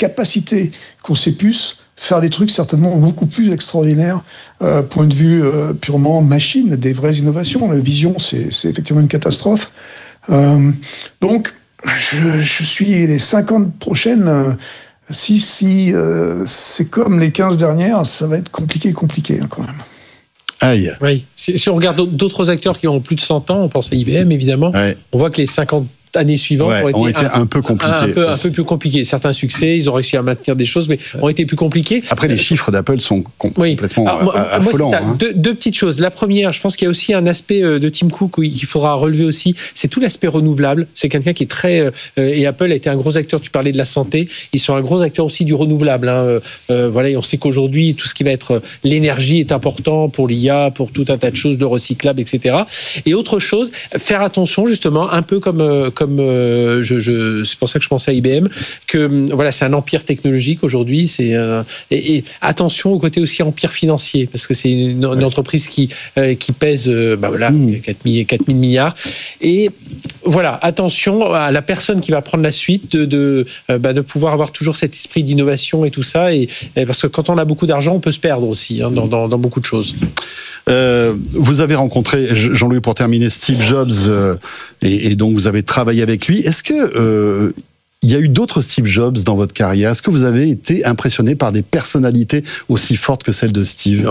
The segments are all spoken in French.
capacité qu'ont ces puces faire des trucs certainement beaucoup plus extraordinaires, point de vue purement machine, des vraies innovations. La vision, c'est effectivement une catastrophe. Donc, je suis les 50 prochaines. Si c'est comme les 15 dernières, ça va être compliqué hein, quand même. Aïe. Oui. Si on regarde d'autres acteurs qui ont plus de 100 ans, on pense à IBM évidemment, on voit que les 50 années suivantes ont été un peu compliquées. Un peu plus compliquées. Certains succès, ils ont réussi à maintenir des choses, mais ont été plus compliqués. Après, les chiffres d'Apple sont complètement affolants. Moi, c'est ça. Deux petites choses. La première, je pense qu'il y a aussi un aspect de Tim Cook qu'il faudra relever aussi, c'est tout l'aspect renouvelable. C'est quelqu'un qui est très... et Apple a été un gros acteur, tu parlais de la santé, ils sont un gros acteur aussi du renouvelable. Voilà, et on sait qu'aujourd'hui, tout ce qui va être l'énergie est important pour l'IA, pour tout un tas de choses, de recyclable, etc. Et autre chose, faire attention justement, un peu comme c'est pour ça que je pensais à IBM, que voilà, c'est un empire technologique aujourd'hui, et attention au côté aussi empire financier, parce que c'est une entreprise qui pèse 4 000 milliards. Et voilà, attention à la personne qui va prendre la suite de pouvoir avoir toujours cet esprit d'innovation et tout ça, et parce que quand on a beaucoup d'argent, on peut se perdre aussi dans beaucoup de choses. Vous avez rencontré, Jean-Louis, pour terminer, Steve Jobs, et donc vous avez travaillé avec lui. Est-ce que il y a eu d'autres Steve Jobs dans votre carrière? Est-ce que vous avez été impressionné par des personnalités aussi fortes que celle de Steve?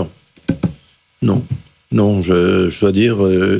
Non, je dois dire,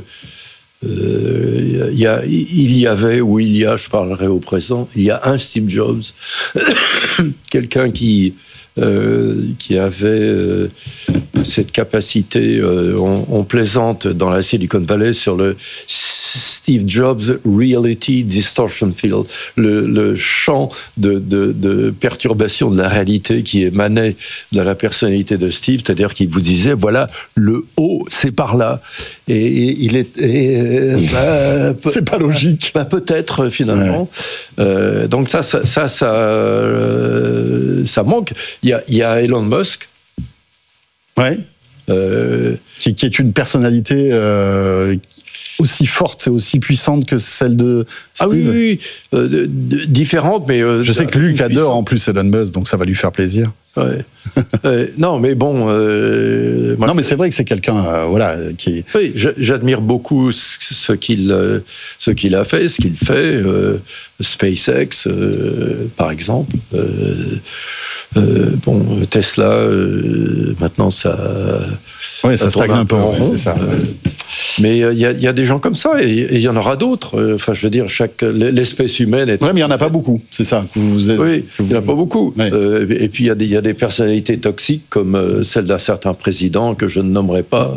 il y a, je parlerai au présent, il y a un Steve Jobs, quelqu'un qui avait cette capacité, on plaisante dans la Silicon Valley sur le Steve Jobs Reality Distortion Field, le champ de perturbation de la réalité qui émanait de la personnalité de Steve, c'est-à-dire qu'il vous disait, voilà, le haut, c'est par là. Et il est... c'est pas logique. Peut-être, finalement. Ouais. Donc ça manque. Il y a Elon Musk. Ouais. Qui est une personnalité aussi forte et aussi puissante que celle de Steve. Ah oui. Différente, mais... je sais que Luc adore en plus Elon Musk, donc ça va lui faire plaisir. Ouais. Non, mais bon... non, mais c'est vrai que c'est quelqu'un qui... Oui, j'admire beaucoup ce qu'il a fait, ce qu'il fait. SpaceX, par exemple. Tesla, maintenant, ça... Oui, ça stagne un peu en rond, c'est ça. Mais il y a des gens comme ça, et il y en aura d'autres. Enfin, je veux dire, l'espèce humaine est... Oui, mais il n'y en a pas beaucoup, c'est ça. Oui, il n'y en a pas beaucoup. Ouais. Et puis, il y a des personnalités toxiques, comme celle d'un certain président, que je ne nommerai pas,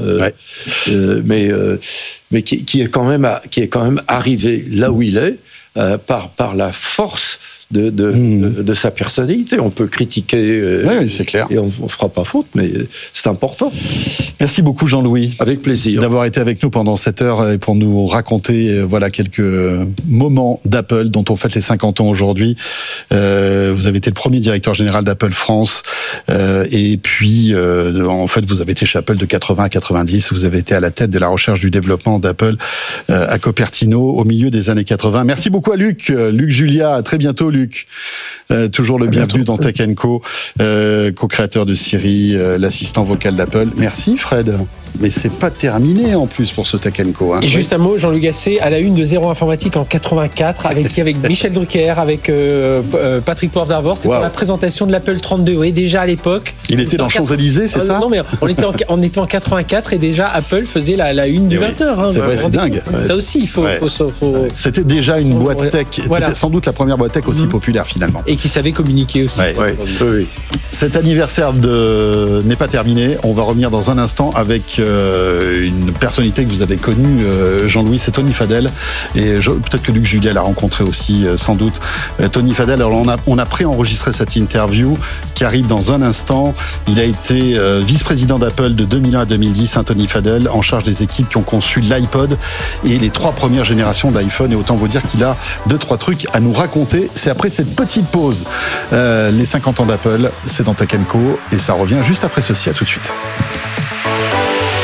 mais qui est quand même arrivé là où il est, par la force de sa personnalité. On peut critiquer, oui, c'est clair. Et on ne fera pas faute, mais c'est important. Merci beaucoup, Jean-Louis. Avec plaisir. D'avoir été avec nous pendant cette heure et pour nous raconter quelques moments d'Apple dont on fête les 50 ans aujourd'hui. Vous avez été le premier directeur général d'Apple France, et puis en fait vous avez été chez Apple de 80 à 90. Vous avez été à la tête de la recherche du développement d'Apple à Cupertino au milieu des années 80. Merci beaucoup à Luc Julia. À très bientôt, Luc. Toujours le bienvenu dans Tech & Co, co-créateur de Siri, l'assistant vocal d'Apple. Merci Fred. Mais c'est pas terminé en plus pour ce Tech & Co. Et juste un mot, Jean-Luc Gasset, à la une de Zéro Informatique en 84, avec Michel Drucker, avec Patrick Poivre d'Arvor. C'était pour la présentation de l'Apple 32. Oui, déjà à l'époque. Il était dans Champs-Élysées, c'est ça? Non, mais on était en 84 et déjà Apple faisait la une du 20h. C'est vrai, c'est dingue. Ça aussi, il faut... C'était déjà une boîte tech, sans doute la première boîte tech aussi populaire finalement. Et qui savait communiquer aussi. Oui. Cet anniversaire n'est pas terminé. On va revenir dans un instant avec une personnalité que vous avez connue, Jean-Louis, c'est Tony Fadell. Et peut-être que Luc Julia l'a rencontré aussi, sans doute. Tony Fadell, alors on a pré-enregistré cette interview qui arrive dans un instant. Il a été vice-président d'Apple de 2001 à 2010, Tony Fadell, en charge des équipes qui ont conçu l'iPod et les 3 premières générations d'iPhone. Et autant vous dire qu'il a 2-3 trucs à nous raconter. C'est après cette petite pause. Les 50 ans d'Apple, c'est dans Tech & Co. Et ça revient juste après ceci. À tout de suite.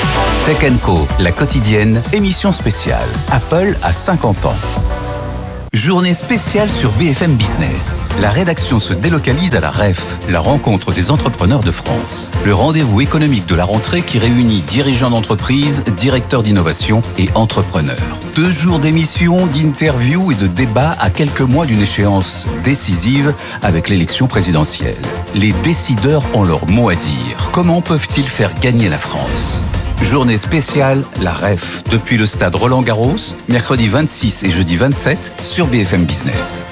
Tech & Co, la quotidienne, émission spéciale. Apple a 50 ans. Journée spéciale sur BFM Business. La rédaction se délocalise à la REF, la rencontre des entrepreneurs de France. Le rendez-vous économique de la rentrée qui réunit dirigeants d'entreprise, directeurs d'innovation et entrepreneurs. 2 jours d'émissions, d'interviews et de débats à quelques mois d'une échéance décisive avec l'élection présidentielle. Les décideurs ont leur mot à dire. Comment peuvent-ils faire gagner la France ? Journée spéciale, la REF, depuis le stade Roland-Garros, mercredi 26 et jeudi 27 sur BFM Business.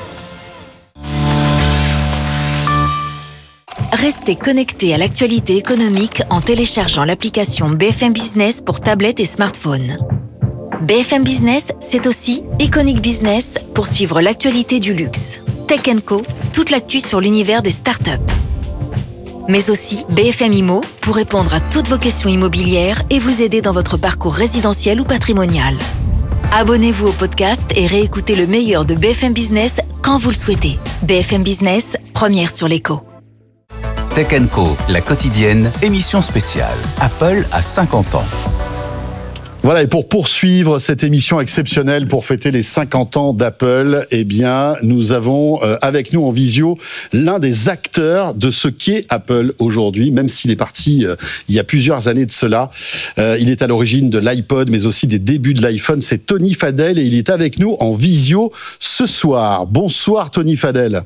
Restez connectés à l'actualité économique en téléchargeant l'application BFM Business pour tablette et smartphone. BFM Business, c'est aussi Iconic Business pour suivre l'actualité du luxe. Tech & Co, toute l'actu sur l'univers des startups. Mais aussi BFM Immo pour répondre à toutes vos questions immobilières et vous aider dans votre parcours résidentiel ou patrimonial. Abonnez-vous au podcast et réécoutez le meilleur de BFM Business quand vous le souhaitez. BFM Business, première sur l'écho. Tech & Co, la quotidienne, émission spéciale. Apple a 50 ans. Voilà, et pour poursuivre cette émission exceptionnelle pour fêter les 50 ans d'Apple, eh bien, nous avons avec nous en visio l'un des acteurs de ce qu'est Apple aujourd'hui, même s'il est parti il y a plusieurs années de cela. Il est à l'origine de l'iPod, mais aussi des débuts de l'iPhone. C'est Tony Fadell et il est avec nous en visio ce soir. Bonsoir Tony Fadell.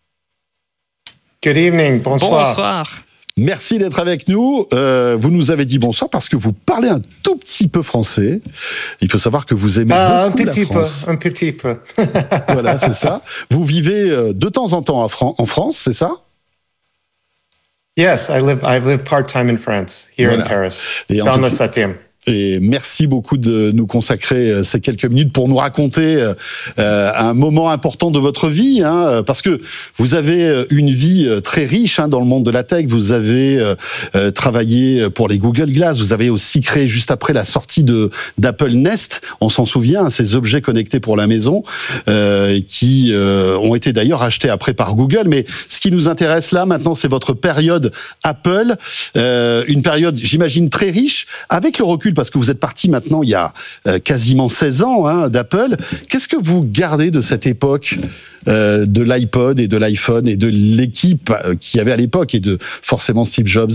Good evening, bonsoir. Bonsoir. Merci d'être avec nous. Vous nous avez dit bonsoir parce que vous parlez un tout petit peu français. Il faut savoir que vous aimez beaucoup la France. Un petit peu. Voilà, c'est ça. Vous vivez de temps en temps en France, c'est ça? Yes, I live part-time in France, here in Paris, dans le 7e. Et merci beaucoup de nous consacrer ces quelques minutes pour nous raconter un moment important de votre vie, hein, parce que vous avez une vie très riche dans le monde de la tech. Vous avez travaillé pour les Google Glass. Vous avez aussi créé juste après la sortie d'Apple Nest. On s'en souvient, ces objets connectés pour la maison qui ont été d'ailleurs achetés après par Google. Mais ce qui nous intéresse là maintenant, c'est votre période Apple, une période, j'imagine, très riche avec le recul. Parce que vous êtes parti maintenant il y a quasiment 16 ans d'Apple. Qu'est-ce que vous gardez de cette époque de l'iPod et de l'iPhone et de l'équipe qu'il y avait à l'époque et de forcément Steve Jobs?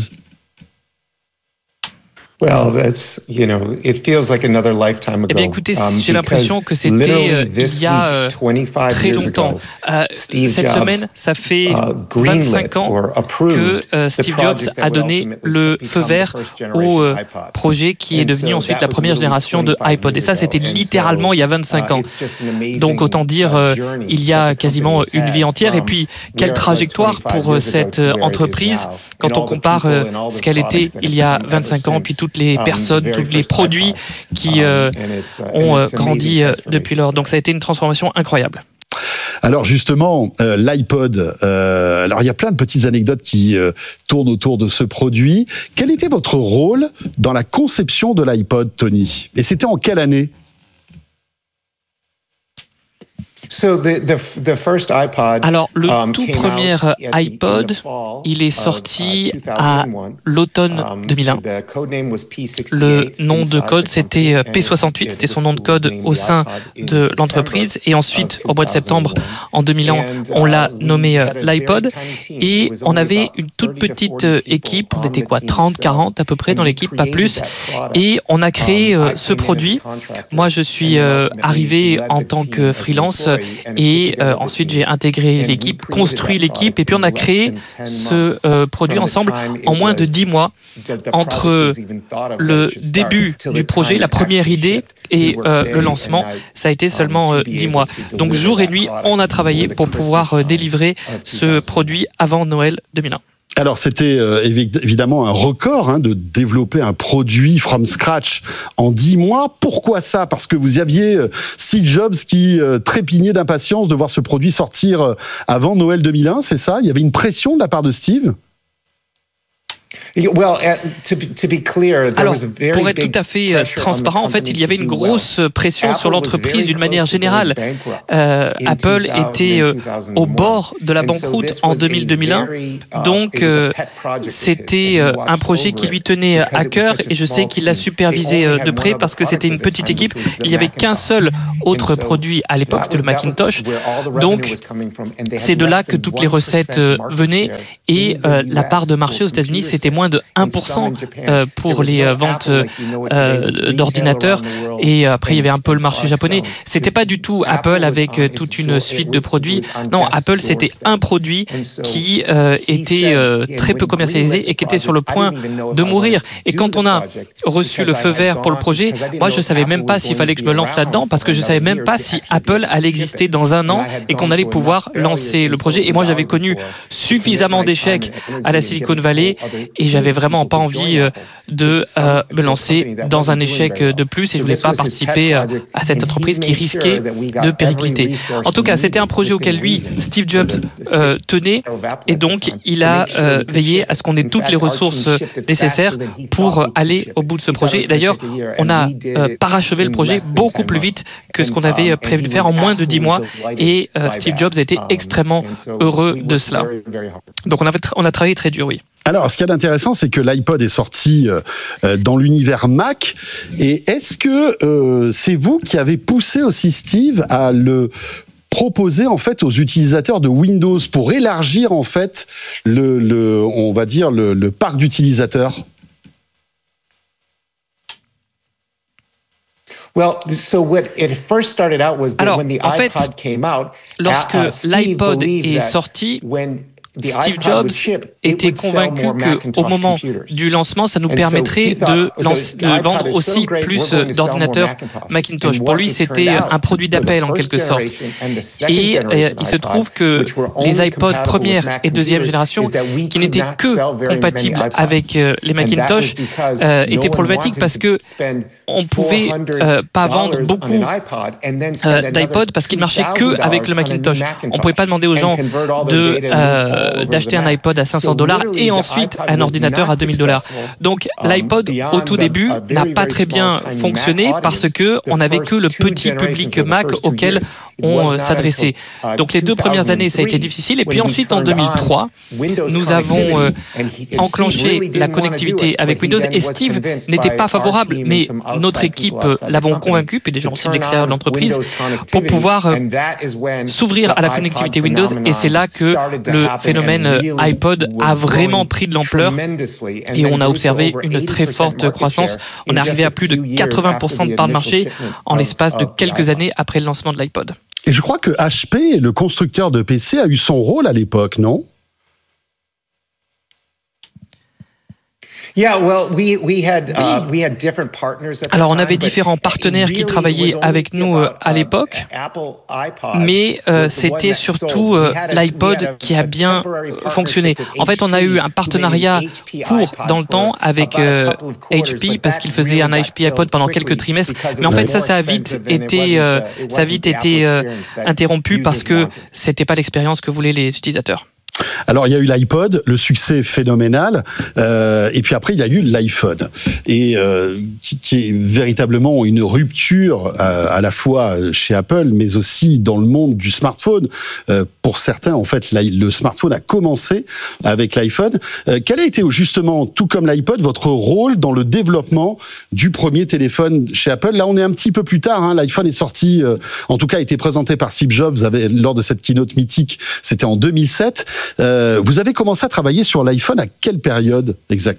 Well, that's, it feels like another lifetime ago. Eh bien, écoutez, j'ai l'impression que c'était il y a très longtemps. Cette semaine, ça fait 25 ans que Steve Jobs a donné le feu vert au projet qui est devenu ensuite la première génération de iPod. Et ça, c'était littéralement il y a 25 ans. Donc, autant dire, il y a quasiment une vie entière. Et puis, quelle trajectoire pour cette entreprise quand on compare ce qu'elle était il y a 25 ans, puis toutes les personnes, tous les produits qui ont grandi depuis lors. Donc ça a été une transformation incroyable. Alors justement, l'iPod, alors il y a plein de petites anecdotes qui tournent autour de ce produit. Quel était votre rôle dans la conception de l'iPod, Tony? Et c'était en quelle année? Alors, le tout premier iPod, il est sorti à l'automne 2001. Le nom de code, c'était P68, c'était son nom de code au sein de l'entreprise. Et ensuite, au mois de septembre, en 2001, on l'a nommé l'iPod. Et on avait une toute petite équipe, on était 30, 40 à peu près dans l'équipe, pas plus. Et on a créé ce produit. Moi, je suis arrivé en tant que freelance. Et ensuite, j'ai intégré l'équipe, construit l'équipe, et puis on a créé ce produit ensemble en moins de 10 mois, entre le début du projet, la première idée, et le lancement, ça a été seulement 10 mois. Donc jour et nuit, on a travaillé pour pouvoir délivrer ce produit avant Noël 2001. Alors c'était évidemment un record de développer un produit from scratch en 10 mois. Pourquoi ça? Parce que vous aviez Steve Jobs qui trépignait d'impatience de voir ce produit sortir avant Noël 2001, c'est ça? Il y avait une pression de la part de Steve? Alors, pour être tout à fait transparent, en fait, il y avait une grosse pression sur l'entreprise d'une manière générale. Apple était au bord de la banqueroute en 2000-2001, donc c'était un projet qui lui tenait à cœur et je sais qu'il l'a supervisé de près parce que c'était une petite équipe. Il n'y avait qu'un seul autre produit à l'époque, c'était le Macintosh. Donc, c'est de là que toutes les recettes venaient et la part de marché aux États-Unis, c'était moins de 1% pour les ventes d'ordinateurs. Et après, il y avait un peu le marché japonais. C'était pas du tout Apple avec toute une suite de produits. Non, Apple, c'était un produit qui était très peu commercialisé et qui était sur le point de mourir. Et quand on a reçu le feu vert pour le projet, moi, je savais même pas s'il fallait que je me lance là-dedans parce que je savais même pas si Apple allait exister dans un an et qu'on allait pouvoir lancer le projet. Et moi, j'avais connu suffisamment d'échecs à la Silicon Valley et j'avais vraiment pas envie de me lancer dans un échec de plus et je voulais pas participer à cette entreprise qui risquait de péricliter. En tout cas, c'était un projet auquel lui, Steve Jobs, tenait et donc il a veillé à ce qu'on ait toutes les ressources nécessaires pour aller au bout de ce projet. D'ailleurs, on a parachevé le projet beaucoup plus vite que ce qu'on avait prévu de faire en moins de 10 mois et Steve Jobs a été extrêmement heureux de cela. Donc on a travaillé très dur, oui. Alors, ce qu'il y a d'intéressant, c'est que l'iPod est sorti dans l'univers Mac. Et est-ce que c'est vous qui avez poussé aussi Steve à le proposer en fait aux utilisateurs de Windows pour élargir en fait on va dire le parc d'utilisateurs? Alors, en fait, lorsque l'iPod est sorti, Steve Jobs était convaincu qu'au moment du lancement, ça nous permettrait de vendre aussi plus d'ordinateurs Macintosh. Pour lui, c'était un produit d'appel en quelque sorte. Et il se trouve que les iPods première et deuxième génération, qui n'étaient que compatibles avec les Macintosh, étaient problématiques parce que on pouvait pas vendre beaucoup d'iPod parce qu'ils marchaient que avec le Macintosh. On pouvait pas demander aux gens d'acheter un iPod à $500 et ensuite un ordinateur à $2000. Donc l'iPod au tout début n'a pas très bien fonctionné parce que on n'avait que le petit public Mac auquel on s'adressait. Donc les 2 premières années ça a été difficile et puis ensuite en 2003 nous avons enclenché la connectivité avec Windows et Steve n'était pas favorable mais notre équipe l'avons convaincu puis des gens aussi de l'extérieur de l'entreprise pour pouvoir s'ouvrir à la connectivité Windows et c'est là que le phénomène iPod a vraiment pris de l'ampleur et on a observé une très forte croissance. On est arrivé à plus de 80% de part de marché en l'espace de quelques années après le lancement de l'iPod. Et je crois que HP, le constructeur de PC, a eu son rôle à l'époque, non ? Alors, on avait différents partenaires qui travaillaient avec nous à l'époque, mais c'était surtout l'iPod qui a bien fonctionné. En fait, on a eu un partenariat court dans le temps avec HP parce qu'il faisait un HP iPod pendant quelques trimestres, mais en fait, ça a vite été interrompu parce que c'était pas l'expérience que voulaient les utilisateurs. Alors, il y a eu l'iPod, le succès phénoménal, et puis après, il y a eu l'iPhone, et qui est véritablement une rupture à la fois chez Apple, mais aussi dans le monde du smartphone. Pour certains, en fait, le smartphone a commencé avec l'iPhone. Quel a été justement, tout comme l'iPod, votre rôle dans le développement du premier téléphone chez Apple ? Là, on est un petit peu plus tard. L'iPhone est sorti, en tout cas, a été présenté par Steve Jobs lors de cette keynote mythique. C'était en 2007. Vous avez commencé à travailler sur l'iPhone à quelle période exactement ?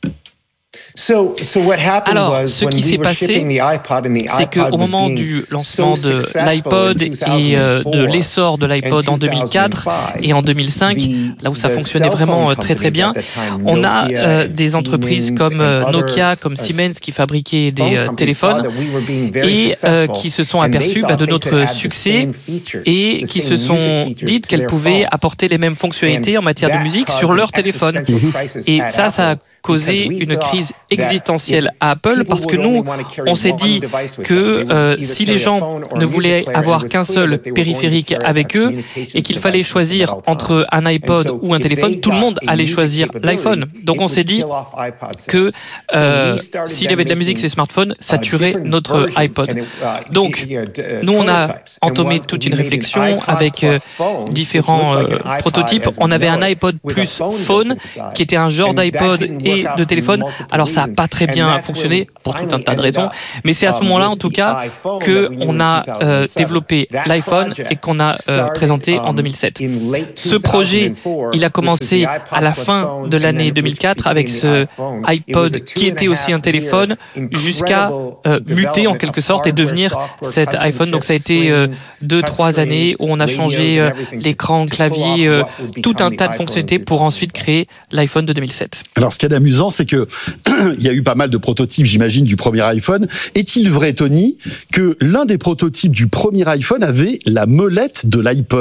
Alors, ce qui s'est passé, c'est qu'au moment du lancement de l'iPod et de l'essor de l'iPod en 2004 et en 2005, là où ça fonctionnait vraiment très très bien, on a des entreprises comme Nokia, comme Siemens qui fabriquaient des téléphones et qui se sont aperçues de notre succès et qui se sont dites qu'elles pouvaient apporter les mêmes fonctionnalités en matière de musique sur leur téléphone. Et ça a causé une crise existentielle à Apple parce que nous, on s'est dit que si les gens ne voulaient avoir qu'un seul périphérique avec eux et qu'il fallait choisir entre un iPod ou un téléphone, tout le monde allait choisir l'iPhone. Donc on s'est dit que s'il y avait de la musique sur les smartphones, ça tuerait notre iPod. Donc nous, on a entamé toute une réflexion avec différents prototypes. On avait un iPod plus phone qui était un genre d'iPod et de téléphone. Alors ça n'a pas très bien fonctionné pour tout un tas de raisons, mais c'est à ce moment-là en tout cas qu'on a développé l'iPhone et qu'on a présenté en 2007. Ce projet, il a commencé à la fin de l'année 2004 avec ce iPod qui était aussi un téléphone jusqu'à muter en quelque sorte et devenir cet iPhone. Donc ça a été 2-3 années où on a changé l'écran, clavier, tout un tas de fonctionnalités pour ensuite créer l'iPhone de 2007. Alors ce qui est amusant, c'est que il y a eu pas mal de prototypes, j'imagine, du premier iPhone. Est-il vrai, Tony, que l'un des prototypes du premier iPhone avait la molette de l'iPod ?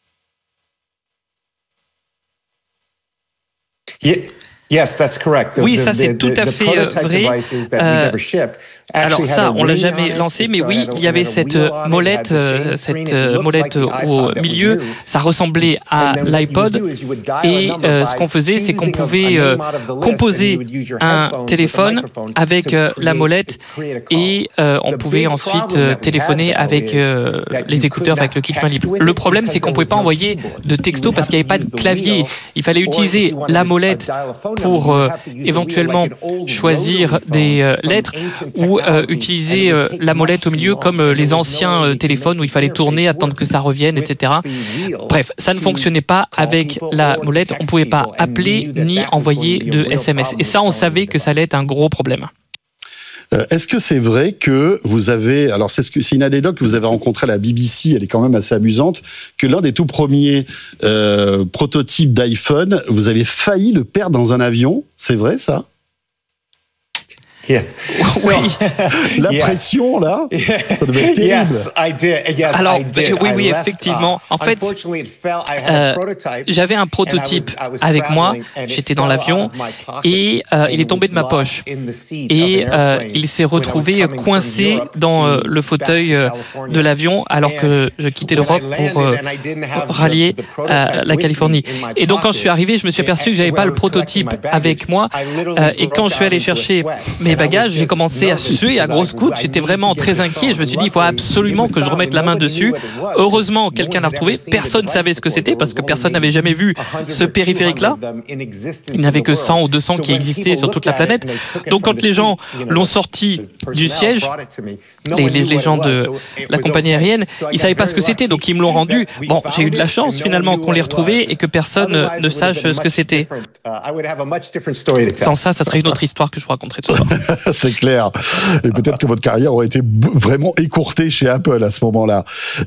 Oui, ça c'est tout à fait vrai. Alors ça, on l'a jamais lancé, mais oui, il y avait cette molette au milieu. Ça ressemblait à l'iPod. Et ce qu'on faisait, c'est qu'on pouvait composer un téléphone avec la molette et on pouvait ensuite téléphoner avec les écouteurs, avec le kit main libre. Le problème, c'est qu'on pouvait pas envoyer de texto parce qu'il n'y avait pas de clavier. Il fallait utiliser la molette pour éventuellement choisir des lettres ou utiliser la molette au milieu comme les anciens téléphones où il fallait tourner, attendre que ça revienne, etc. Bref, ça ne fonctionnait pas avec la molette. On ne pouvait pas appeler ni envoyer de SMS. Et ça, on savait que ça allait être un gros problème. Est-ce que c'est vrai que vous avez... Alors, c'est une anecdote que vous avez rencontrée à la BBC, elle est quand même assez amusante, que l'un des tout premiers prototypes d'iPhone, vous avez failli le perdre dans un avion. C'est vrai, ça ? Yeah. Oui. La pression, là, ça devait être terrible. Alors, oui, effectivement. En fait, j'avais un prototype avec moi, j'étais dans l'avion, et il est tombé de ma poche. Et il s'est retrouvé coincé dans le fauteuil de l'avion, alors que je quittais l'Europe pour rallier la Californie. Et donc, quand je suis arrivé, je me suis aperçu que j'avais pas le prototype avec moi. Et quand je suis allé chercher mes bagages, j'ai commencé à suer à grosses gouttes. J'étais vraiment très inquiet. Je me suis dit, il faut absolument que je remette la main dessus. Heureusement, quelqu'un l'a retrouvé. Personne ne savait ce que c'était parce que personne n'avait jamais vu ce périphérique-là. Il n'y avait que 100 ou 200 qui existaient sur toute la planète. Donc, quand les gens l'ont sorti du siège, les gens de la compagnie aérienne, ils ne savaient pas ce que c'était. Donc, ils me l'ont rendu. Bon, j'ai eu de la chance finalement qu'on l'ait retrouvé et que personne ne sache ce que c'était. Sans ça, ça serait une autre histoire que je vous raconterai ce soir. C'est clair. Et peut-être que votre carrière aurait été vraiment écourtée chez Apple à ce moment-là.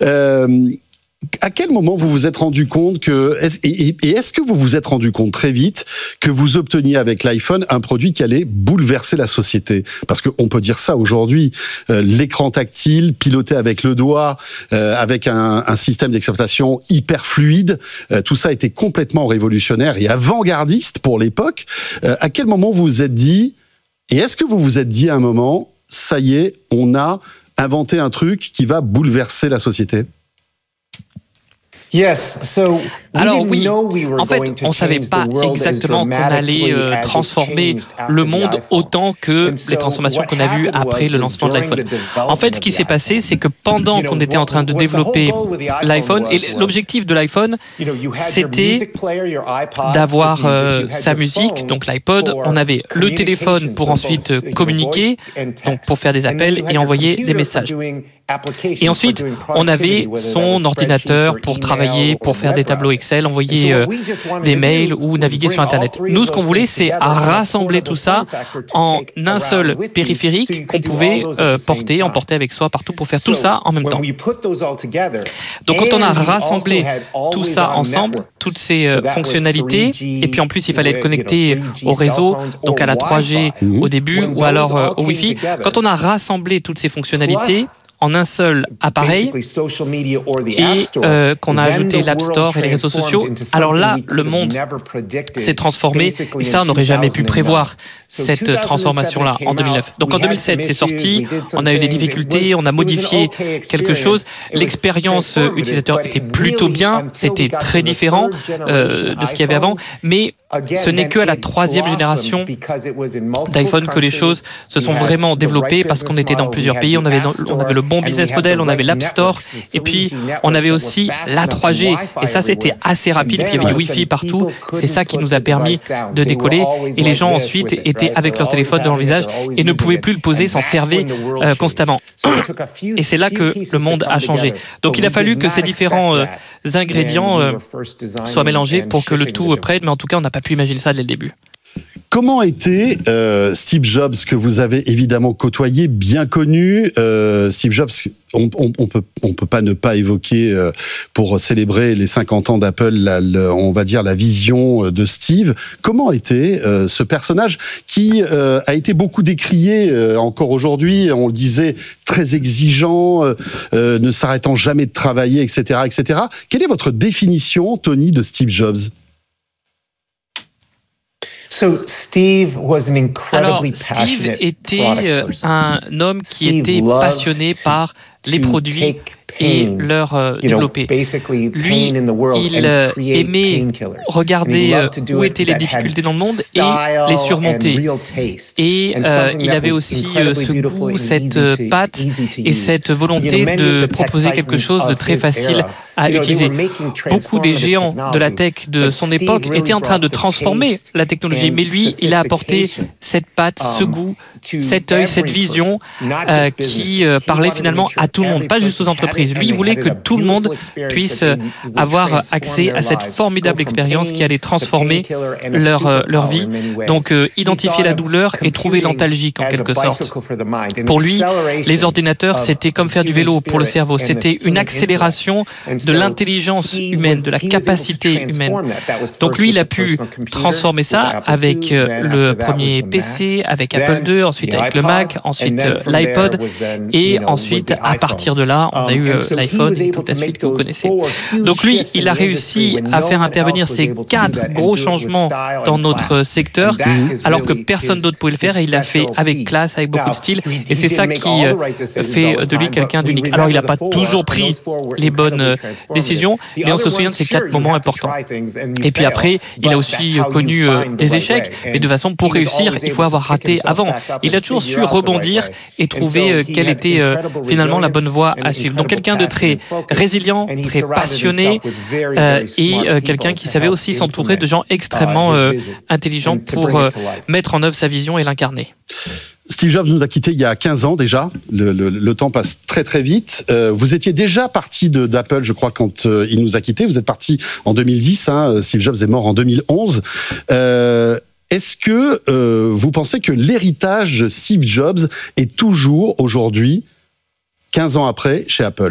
À quel moment vous vous êtes rendu compte est-ce que vous vous êtes rendu compte très vite que vous obteniez avec l'iPhone un produit qui allait bouleverser la société ? Parce qu'on peut dire ça aujourd'hui, l'écran tactile, piloté avec le doigt, avec un système d'exploitation hyper fluide, tout ça était complètement révolutionnaire et avant-gardiste pour l'époque. À quel moment vous vous êtes dit, et est-ce que vous vous êtes dit à un moment, ça y est, on a inventé un truc qui va bouleverser la société ? Alors oui, en fait, on ne savait pas exactement qu'on allait transformer le monde autant que les transformations qu'on a vues après le lancement de l'iPhone. En fait, ce qui s'est passé, c'est que pendant qu'on était en train de développer l'iPhone, et l'objectif de l'iPhone, c'était d'avoir sa musique, donc l'iPod, on avait le téléphone pour ensuite communiquer, donc pour faire des appels et envoyer des messages. Et ensuite, on avait son ordinateur pour travailler, pour faire des tableaux Excel, envoyer des mails ou naviguer sur Internet. Nous, ce qu'on voulait, c'est rassembler tout ça en un seul périphérique qu'on pouvait emporter avec soi partout pour faire tout ça en même temps. Donc, quand on a rassemblé tout ça ensemble, toutes ces fonctionnalités, et puis en plus, il fallait être connecté au réseau, donc à la 3G au début, ou alors au Wi-Fi. Quand on a rassemblé toutes ces fonctionnalités, en un seul appareil et qu'on a ajouté l'App Store et les réseaux sociaux, alors là, le monde s'est transformé et ça, on n'aurait jamais pu prévoir cette transformation-là en 2009. Donc en 2007, c'est sorti, on a eu des difficultés, on a modifié quelque chose. L'expérience utilisateur était plutôt bien, c'était très différent de ce qu'il y avait avant, mais ce n'est qu'à la 3e génération d'iPhone que les choses se sont vraiment développées parce qu'on était dans plusieurs pays, on avait le bon business model, on avait l'App Store et puis on avait aussi la 3G et ça c'était assez rapide, et puis il y avait du Wi-Fi partout, c'est ça qui nous a permis de décoller et les gens ensuite étaient avec leur téléphone devant le visage et ne pouvaient plus le poser, s'en servaient constamment. Et c'est là que le monde a changé. Donc il a fallu que ces différents ingrédients soient mélangés pour que le tout prenne, mais en tout cas on n'a pas pu imaginer ça dès le début. Comment était Steve Jobs, que vous avez évidemment côtoyé, bien connu, Steve Jobs, on peut pas ne pas évoquer, pour célébrer les 50 ans d'Apple, on va dire la vision de Steve. Comment était ce personnage qui a été beaucoup décrié encore aujourd'hui, on le disait, très exigeant, ne s'arrêtant jamais de travailler, etc., etc. Quelle est votre définition, Tony, de Steve Jobs ? Alors, Steve était un homme qui était passionné par les produits et leur développer. Lui, il aimait regarder où étaient les difficultés dans le monde et les surmonter. Et il avait aussi ce goût, cette patte et cette volonté de proposer quelque chose de très facile à utiliser. Beaucoup des géants de la tech de son époque étaient en train de transformer la technologie, mais lui, il a apporté cette patte, ce goût, cet œil, cette vision qui parlait finalement à tout le monde, pas juste aux entreprises. Lui, il voulait que tout le monde puisse avoir accès à cette formidable expérience qui allait transformer leur vie. Donc, identifier la douleur et trouver l'antalgique en quelque sorte. Pour lui, les ordinateurs, c'était comme faire du vélo pour le cerveau. C'était une accélération de l'intelligence humaine, de la capacité humaine. Donc lui, il a pu transformer ça avec le premier PC, avec Apple II, ensuite avec le Mac, ensuite l'iPod, et ensuite, à partir de là, on a eu l'iPhone et toute la suite que vous connaissez. Donc lui, il a réussi à faire intervenir ces 4 gros changements dans notre secteur, alors que personne d'autre pouvait le faire, et il l'a fait avec classe, avec beaucoup de style, et c'est ça qui fait de lui quelqu'un d'unique. Alors il n'a pas toujours pris les bonnes décisions, mais on se souvient de ces 4 moments importants. Et puis après, il a aussi connu des échecs, mais de façon, pour réussir, il faut avoir raté avant. Il a toujours su rebondir et trouver quelle était finalement la bonne voie à suivre. Donc quelqu'un de très résilient, très passionné, et quelqu'un qui savait aussi s'entourer de gens extrêmement intelligents pour mettre en œuvre sa vision et l'incarner. Steve Jobs nous a quittés il y a 15 ans déjà. Le temps passe très très vite. Vous étiez déjà parti d'Apple, je crois, quand il nous a quittés. Vous êtes parti en 2010. Steve Jobs est mort en 2011. Est-ce que vous pensez que l'héritage de Steve Jobs est toujours aujourd'hui, 15 ans après, chez Apple ?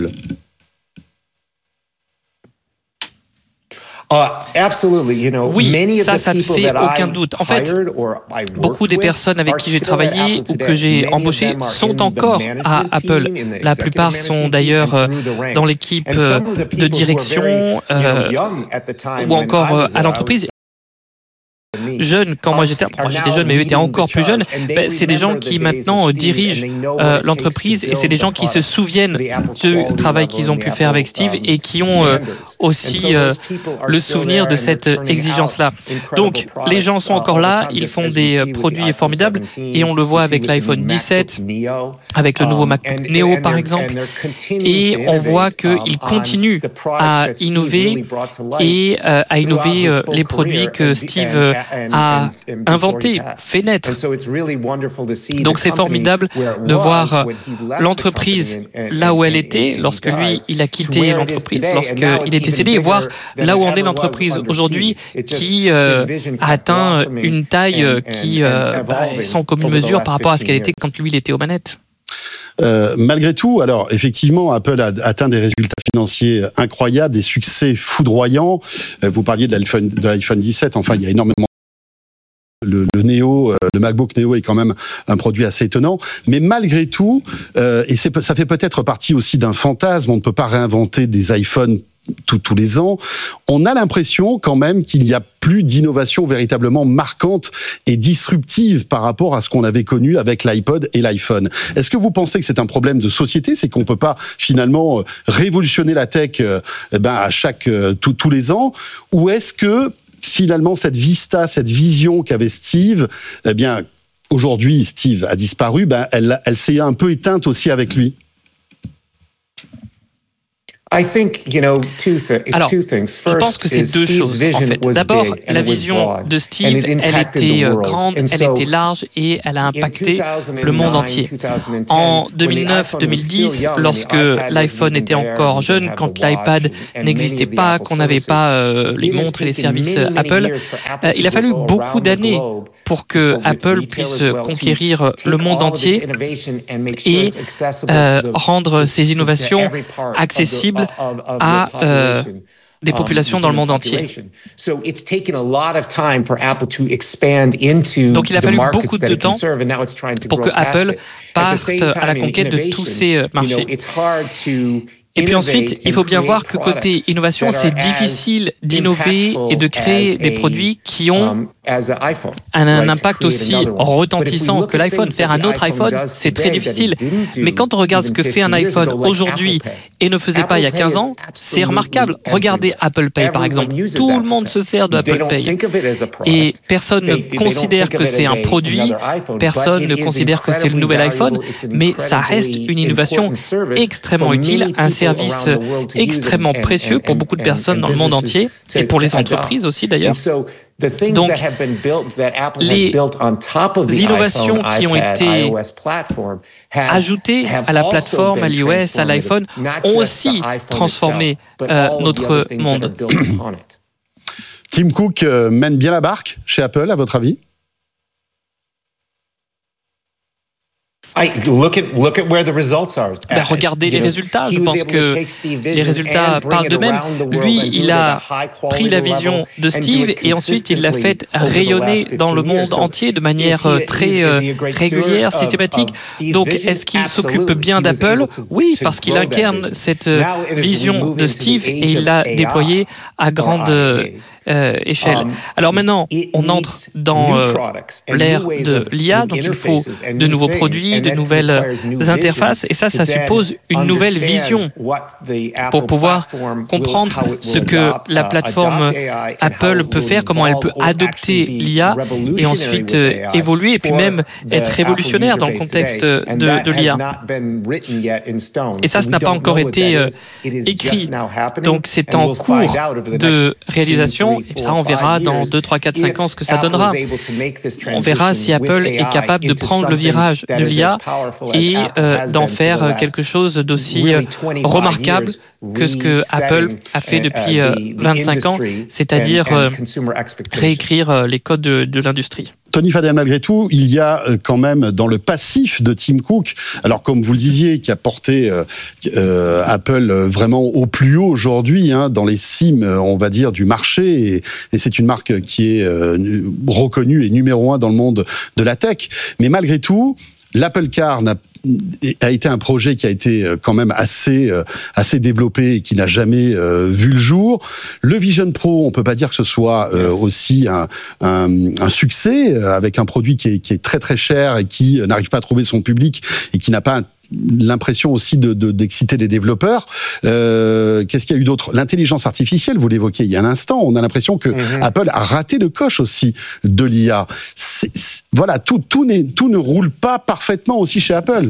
Oui, ça ne fait aucun doute. En fait, beaucoup des personnes avec qui j'ai travaillé ou que j'ai embauchées sont encore à Apple. La plupart sont d'ailleurs dans l'équipe de direction ou encore à l'entreprise. Jeunes, quand moi j'étais jeune, mais eux étaient encore plus jeunes, c'est des gens qui maintenant dirigent l'entreprise et c'est des gens qui se souviennent du travail qu'ils ont pu faire avec Steve et qui ont aussi le souvenir de cette exigence-là. Donc, les gens sont encore là, ils font des produits formidables et on le voit avec l'iPhone 17, avec le nouveau MacBook Neo par exemple, et on voit qu'ils continuent à innover et à innover les produits que Steve a inventé, fait naître. Donc c'est formidable de voir l'entreprise là où elle était lorsque lui, il a quitté l'entreprise, lorsqu'il est décédé, et voir là où en est l'entreprise aujourd'hui qui a atteint une taille qui est sans commune mesure par rapport à ce qu'elle était quand lui, il était aux manettes. Malgré tout, alors effectivement, Apple a atteint des résultats financiers incroyables, des succès foudroyants. Vous parliez de l'iPhone 17, enfin il y a énormément le Neo, le MacBook Neo est quand même un produit assez étonnant. Mais malgré tout, et ça fait peut-être partie aussi d'un fantasme, on ne peut pas réinventer des iPhones tous les ans, on a l'impression quand même qu'il n'y a plus d'innovation véritablement marquante et disruptive par rapport à ce qu'on avait connu avec l'iPod et l'iPhone. Est-ce que vous pensez que c'est un problème de société, c'est qu'on ne peut pas finalement révolutionner la tech à tous les ans, ou est-ce que finalement cette vista, cette vision qu'avait Steve, aujourd'hui Steve a disparu, elle s'est un peu éteinte aussi avec lui? Alors, je pense que c'est deux choses, en fait. D'abord, la vision de Steve, elle était grande, elle était large et elle a impacté le monde entier. En 2009-2010, lorsque l'iPhone était encore jeune, quand l'iPad n'existait pas, qu'on n'avait pas les montres et les services Apple, il a fallu beaucoup d'années pour que Apple puisse conquérir le monde entier et rendre ses innovations accessibles à des populations dans le monde entier. Donc il a fallu beaucoup de temps pour que Apple passe à la conquête de tous ces marchés. Et puis ensuite, il faut bien voir que côté innovation, c'est difficile d'innover et de créer des produits qui ont un impact aussi retentissant que l'iPhone. Faire un autre iPhone, c'est très difficile. Mais quand on regarde ce que fait un iPhone aujourd'hui et ne faisait pas il y a 15 ans, c'est remarquable. Regardez Apple Pay, par exemple. Tout le monde se sert de Apple Pay. Et personne ne considère que c'est un produit, personne ne considère que c'est le nouvel iPhone, mais ça reste une innovation extrêmement utile, un service extrêmement précieux pour beaucoup de personnes dans le monde entier et pour les entreprises aussi d'ailleurs. Donc, les innovations qui ont été ajoutées à la plateforme, à l'iOS, à l'iPhone, ont aussi transformé notre monde. Tim Cook mène bien la barque chez Apple, à votre avis ? Regardez les résultats. Je pense que les résultats parlent d'eux-mêmes. Lui, il a pris la vision de Steve et ensuite il l'a fait rayonner dans le monde entier de manière très régulière, systématique. Donc, est-ce qu'il s'occupe bien d'Apple ? Oui, parce qu'il incarne cette vision de Steve et il l'a déployée à grande échelle. Alors maintenant, on entre dans l'ère de l'IA, donc il faut de nouveaux produits, de nouvelles interfaces, et ça suppose une nouvelle vision pour pouvoir comprendre ce que la plateforme Apple peut faire, comment elle peut adopter l'IA et ensuite évoluer, et puis même être révolutionnaire dans le contexte de l'IA. Et ça n'a pas encore été écrit, donc c'est en cours de réalisation. Et ça, on verra dans 2, 3, 4, 5 ans ce que ça donnera. On verra si Apple est capable de prendre le virage de l'IA et d'en faire quelque chose d'aussi remarquable que ce que Apple a fait depuis 25 ans, c'est-à-dire réécrire les codes de l'industrie. Tony Fadel, malgré tout, il y a quand même dans le passif de Tim Cook, alors comme vous le disiez, qui a porté Apple vraiment au plus haut aujourd'hui, dans les cimes, on va dire, du marché, et c'est une marque qui est reconnue et numéro 1 dans le monde de la tech. Mais malgré tout, l'Apple Car a été un projet qui a été quand même assez développé et qui n'a jamais vu le jour. Le Vision Pro, on peut pas dire que ce soit aussi un succès, avec un produit qui est très très cher et qui n'arrive pas à trouver son public et qui n'a pas l'impression aussi d'exciter les développeurs. Qu'est-ce qu'il y a eu d'autre ? L'intelligence artificielle, vous l'évoquiez il y a un instant, on a l'impression que Apple a raté le coche aussi de l'IA. Voilà, tout ne roule pas parfaitement aussi chez Apple.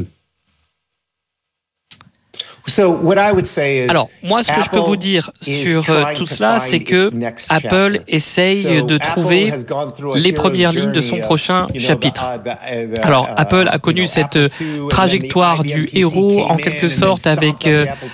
Alors, moi, ce que je peux vous dire sur tout cela, c'est que Apple essaye de trouver les premières lignes de son prochain chapitre. Alors, Apple a connu cette trajectoire du héros, en quelque sorte, avec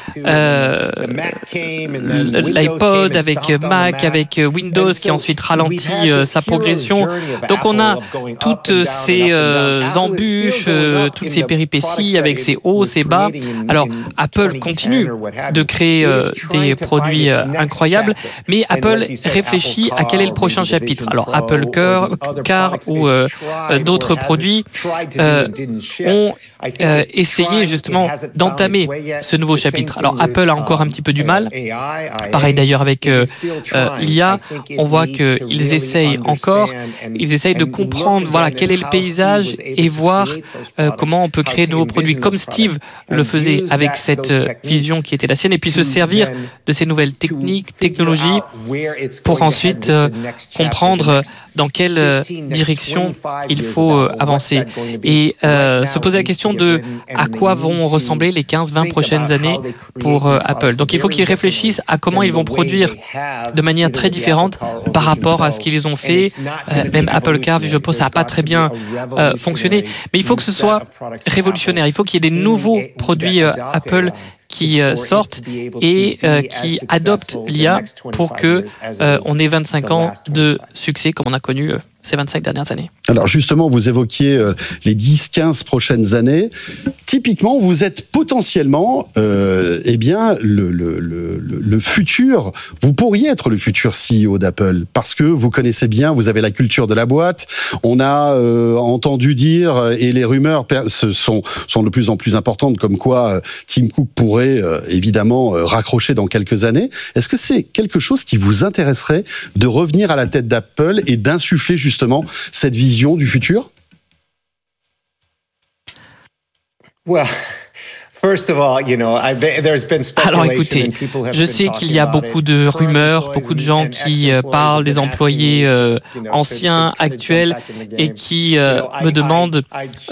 l'iPod, avec Mac, avec Windows, qui a ensuite ralenti sa progression. Donc, on a toutes ces embûches, toutes ces péripéties, avec ses hauts, ses bas. Alors, Apple Apple continue de créer des produits incroyables, mais Apple réfléchit à quel est le prochain chapitre. Alors Apple Car ou d'autres produits ont essayé justement d'entamer ce nouveau chapitre. Alors Apple a encore un petit peu du mal. Pareil d'ailleurs avec l'IA, on voit qu'ils essayent de comprendre quel est le paysage et voir comment on peut créer de nouveaux produits comme Steve le faisait avec cette vision qui était la sienne et puis se servir de ces nouvelles technologies pour ensuite comprendre dans quelle direction il faut avancer et se poser la question de à quoi vont ressembler les 15-20 prochaines années pour Apple. Donc il faut qu'ils réfléchissent à comment ils vont produire de manière très différente par rapport à ce qu'ils ont fait. Même Apple Car, je pense, ça n'a pas très bien fonctionné. Mais il faut que ce soit révolutionnaire. Il faut qu'il y ait des nouveaux produits Apple qui sortent et qui adoptent l'IA pour que on ait 25 ans de succès comme on a connu ces 25 dernières années. Alors justement, vous évoquiez les 10-15 prochaines années. Typiquement, vous êtes potentiellement le futur, vous pourriez être le futur CEO d'Apple parce que vous connaissez bien, vous avez la culture de la boîte. On a entendu dire, et les rumeurs sont de plus en plus importantes, comme quoi Tim Cook pourrait évidemment raccrocher dans quelques années. Est-ce que c'est quelque chose qui vous intéresserait de revenir à la tête d'Apple et d'insuffler justement cette vision du futur? Alors écoutez, je sais qu'il y a beaucoup de rumeurs, beaucoup de gens qui parlent des employés anciens, actuels, et qui me demandent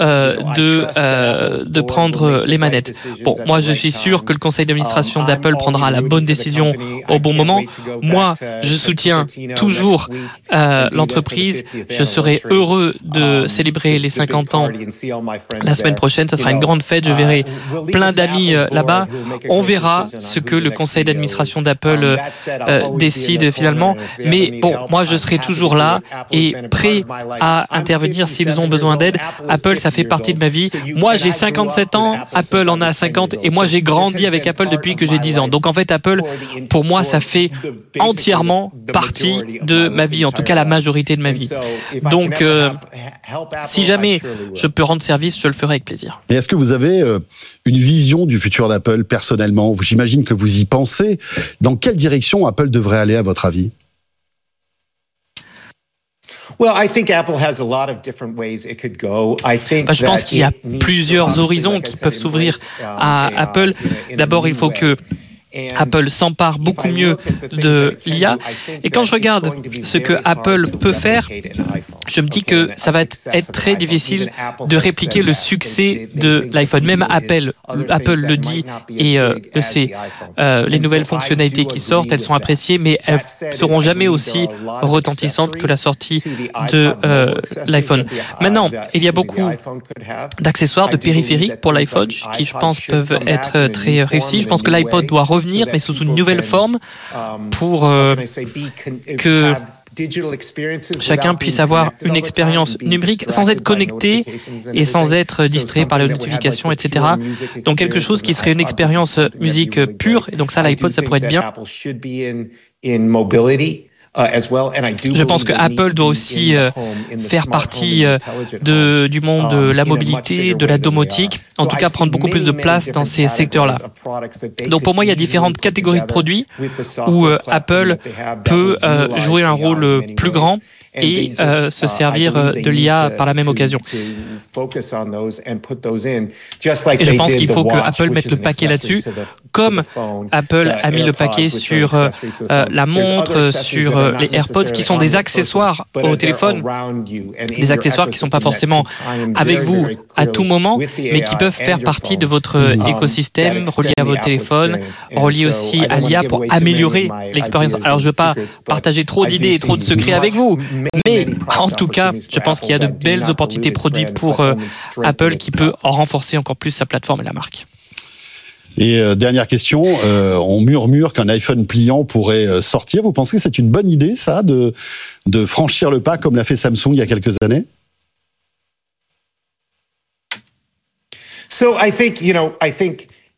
de prendre les manettes. Bon, moi je suis sûr que le conseil d'administration d'Apple prendra la bonne décision au bon moment. Moi, je soutiens toujours l'entreprise. Je serai heureux de célébrer les 50 ans la semaine prochaine. Ça sera une grande fête. Je verrai plein d'amis là-bas. On verra ce que le conseil d'administration d'Apple décide finalement. Mais bon, moi, je serai toujours là et prêt à intervenir s'ils ont besoin d'aide. Apple, ça fait partie de ma vie. Moi, j'ai 57 ans, Apple en a 50 et moi, j'ai grandi avec Apple depuis que j'ai 10 ans. Donc, en fait, Apple, pour moi, ça fait entièrement partie de ma vie, en tout cas la majorité de ma vie. Donc, si jamais je peux rendre service, je le ferai avec plaisir. Et est-ce que vous avez une vision du futur d'Apple personnellement? J'imagine que vous y pensez. Dans quelle direction Apple devrait aller à votre avis? Je pense qu'il y a plusieurs horizons qui peuvent s'ouvrir à Apple. D'abord, il faut que Apple s'empare beaucoup mieux de l'IA. Et quand je regarde ce que Apple peut faire, je me dis que ça va être très difficile de répliquer le succès de l'iPhone. Même Apple le dit et le sait. Les nouvelles fonctionnalités qui sortent, elles sont appréciées, mais elles ne seront jamais aussi retentissantes que la sortie de l'iPhone. Maintenant, il y a beaucoup d'accessoires, de périphériques pour l'iPhone qui, je pense, peuvent être très réussis. Je pense que l'iPod doit revenir, mais sous une nouvelle forme pour que chacun puisse avoir une expérience numérique sans être connecté et sans être distrait par les notifications, etc. Donc quelque chose qui serait une expérience musique pure. Et donc ça, l'iPod, ça pourrait être bien. Je pense que Apple doit aussi faire partie du monde de la mobilité, de la domotique, en tout cas prendre beaucoup plus de place dans ces secteurs-là. Donc pour moi, il y a différentes catégories de produits où Apple peut jouer un rôle plus grand et se servir de l'IA par la même occasion. Et je pense qu'il faut que Apple mette le paquet là-dessus, comme Apple a mis le paquet sur la montre, sur les AirPods, qui sont des accessoires au téléphone, des accessoires qui ne sont pas forcément avec vous à tout moment, mais qui peuvent faire partie de votre écosystème, relié à votre téléphone, relié aussi à l'IA pour améliorer l'expérience. Alors je ne veux pas partager trop d'idées et trop de secrets avec vous, mais en tout cas, je pense qu'il y a de belles opportunités produites pour Apple qui peut renforcer encore plus sa plateforme et la marque. Et dernière question, on murmure qu'un iPhone pliant pourrait sortir. Vous pensez que c'est une bonne idée, ça, de franchir le pas comme l'a fait Samsung il y a quelques années?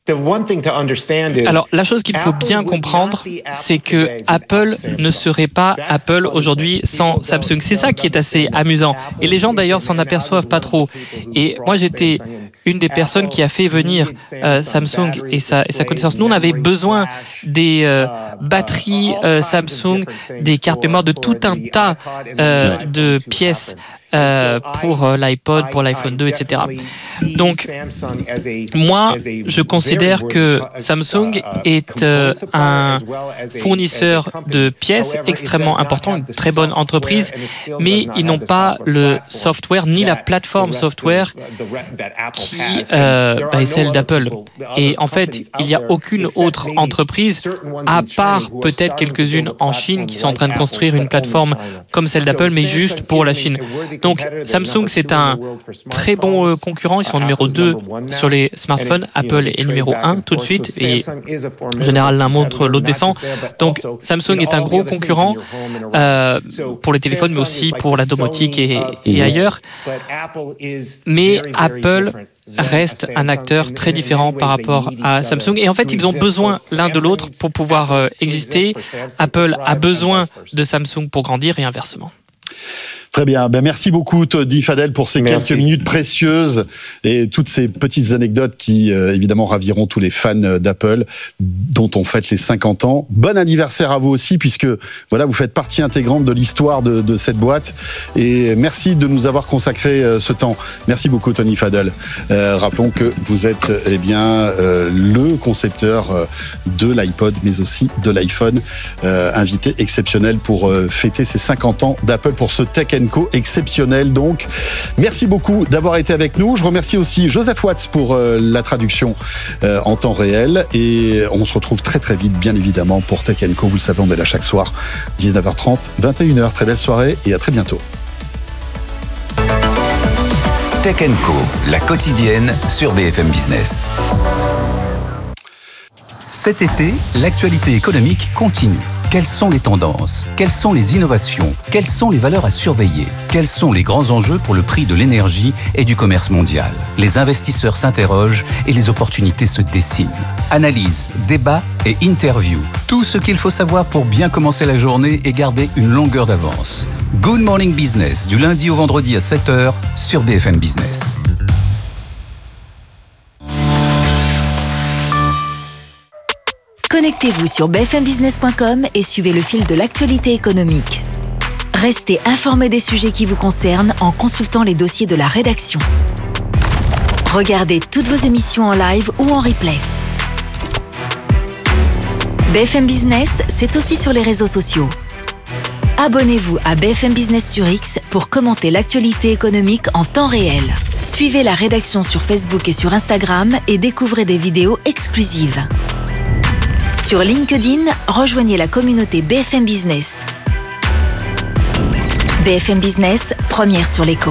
Alors, la chose qu'il faut bien comprendre, c'est que Apple ne serait pas Apple aujourd'hui sans Samsung. C'est ça qui est assez amusant. Et les gens, d'ailleurs, s'en aperçoivent pas trop. Et moi, j'étais une des personnes qui a fait venir Samsung et sa connaissance. Nous, on avait besoin des batteries Samsung, des cartes mémoire, de tout un tas de pièces pour l'iPod, pour l'iPhone 2, etc. Donc, moi, je considère que Samsung est un fournisseur de pièces extrêmement important, une très bonne entreprise, mais ils n'ont pas le software ni la plateforme software qui est celle d'Apple. Et en fait, il n'y a aucune autre entreprise, à part peut-être quelques-unes en Chine, qui sont en train de construire une plateforme comme celle d'Apple, mais juste pour la Chine. Donc, Samsung, c'est un très bon concurrent. Ils sont numéro 2 sur les smartphones. Apple est numéro 1 tout de suite. Et en général, l'un montre, l'autre descend. Donc, Samsung est un gros concurrent pour les téléphones, mais aussi pour la domotique et ailleurs. Mais Apple reste un acteur très différent par rapport à Samsung. Et en fait, ils ont besoin l'un de l'autre pour pouvoir exister. Apple a besoin de Samsung pour grandir et inversement. Très bien. Merci beaucoup, Tony Fadel, pour ces quelques minutes précieuses et toutes ces petites anecdotes qui, évidemment, raviront tous les fans d'Apple, dont on fête les 50 ans. Bon anniversaire à vous aussi, puisque, voilà, vous faites partie intégrante de l'histoire de cette boîte. Et merci de nous avoir consacré ce temps. Merci beaucoup, Tony Fadel. Rappelons que vous êtes, le concepteur de l'iPod, mais aussi de l'iPhone. Invité exceptionnel pour fêter ces 50 ans d'Apple pour ce Tech & Co exceptionnel. Donc, merci beaucoup d'avoir été avec nous. Je remercie aussi Joseph Watts pour la traduction en temps réel. Et on se retrouve très très vite, bien évidemment, pour Tech & Co. Vous le savez, on est là chaque soir, 19h30, 21h. Très belle soirée et à très bientôt. Tech & Co, la quotidienne sur BFM Business. Cet été, l'actualité économique continue. Quelles sont les tendances? Quelles sont les innovations? Quelles sont les valeurs à surveiller? Quels sont les grands enjeux pour le prix de l'énergie et du commerce mondial? Les investisseurs s'interrogent et les opportunités se dessinent. Analyse, débat et interview. Tout ce qu'il faut savoir pour bien commencer la journée et garder une longueur d'avance. Good Morning Business, du lundi au vendredi à 7h sur BFM Business. Connectez-vous sur bfmbusiness.com et suivez le fil de l'actualité économique. Restez informé des sujets qui vous concernent en consultant les dossiers de la rédaction. Regardez toutes vos émissions en live ou en replay. BFM Business, c'est aussi sur les réseaux sociaux. Abonnez-vous à BFM Business sur X pour commenter l'actualité économique en temps réel. Suivez la rédaction sur Facebook et sur Instagram et découvrez des vidéos exclusives. Sur LinkedIn, rejoignez la communauté BFM Business. BFM Business, première sur l'écho.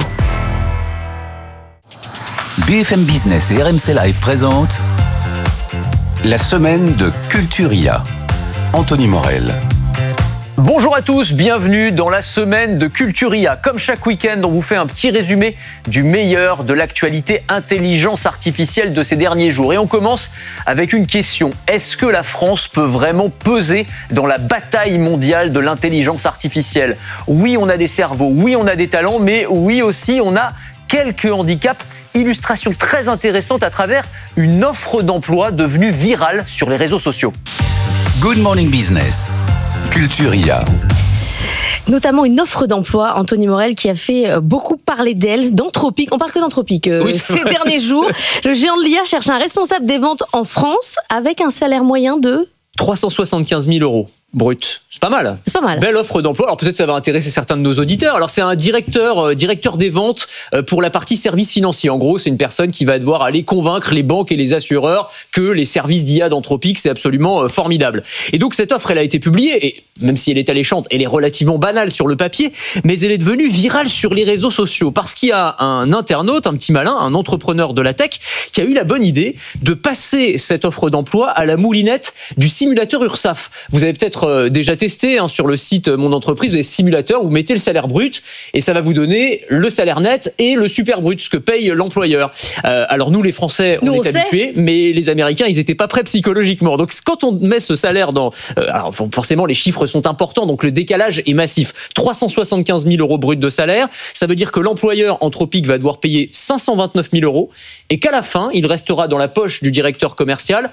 BFM Business et RMC Live présentent la semaine de Culturia. Anthony Morel. Bonjour à tous, bienvenue dans la semaine de Culturia. Comme chaque week-end, on vous fait un petit résumé du meilleur de l'actualité intelligence artificielle de ces derniers jours. Et on commence avec une question. Est-ce que la France peut vraiment peser dans la bataille mondiale de l'intelligence artificielle? Oui, on a des cerveaux, oui, on a des talents, mais oui aussi, on a quelques handicaps. Illustration très intéressante à travers une offre d'emploi devenue virale sur les réseaux sociaux. Good Morning Business. Culturia. Notamment une offre d'emploi, Anthony Morel, qui a fait beaucoup parler d'elle, d'Anthropic. On parle que d'Anthropic ces derniers jours. Le géant de l'IA cherche un responsable des ventes en France avec un salaire moyen de 375 000 € brut. C'est pas mal. C'est pas mal. Belle offre d'emploi. Alors peut-être ça va intéresser certains de nos auditeurs. Alors c'est un directeur des ventes pour la partie services financiers. En gros, c'est une personne qui va devoir aller convaincre les banques et les assureurs que les services d'IA d'Anthropic, c'est absolument formidable. Et donc cette offre, elle a été publiée, et même si elle est alléchante, elle est relativement banale sur le papier, mais elle est devenue virale sur les réseaux sociaux parce qu'il y a un internaute, un petit malin, un entrepreneur de la tech, qui a eu la bonne idée de passer cette offre d'emploi à la moulinette du simulateur URSSAF. Vous avez peut-être être déjà testé sur le site Mon Entreprise, vous avez simulateur, vous mettez le salaire brut et ça va vous donner le salaire net et le super brut, ce que paye l'employeur. Alors nous les Français, on est habitués, mais les Américains, ils n'étaient pas prêts psychologiquement. Donc quand on met ce salaire dans... alors forcément, les chiffres sont importants, donc le décalage est massif. 375 000 euros brut de salaire, ça veut dire que l'employeur Anthropic va devoir payer 529 000 euros et qu'à la fin, il restera dans la poche du directeur commercial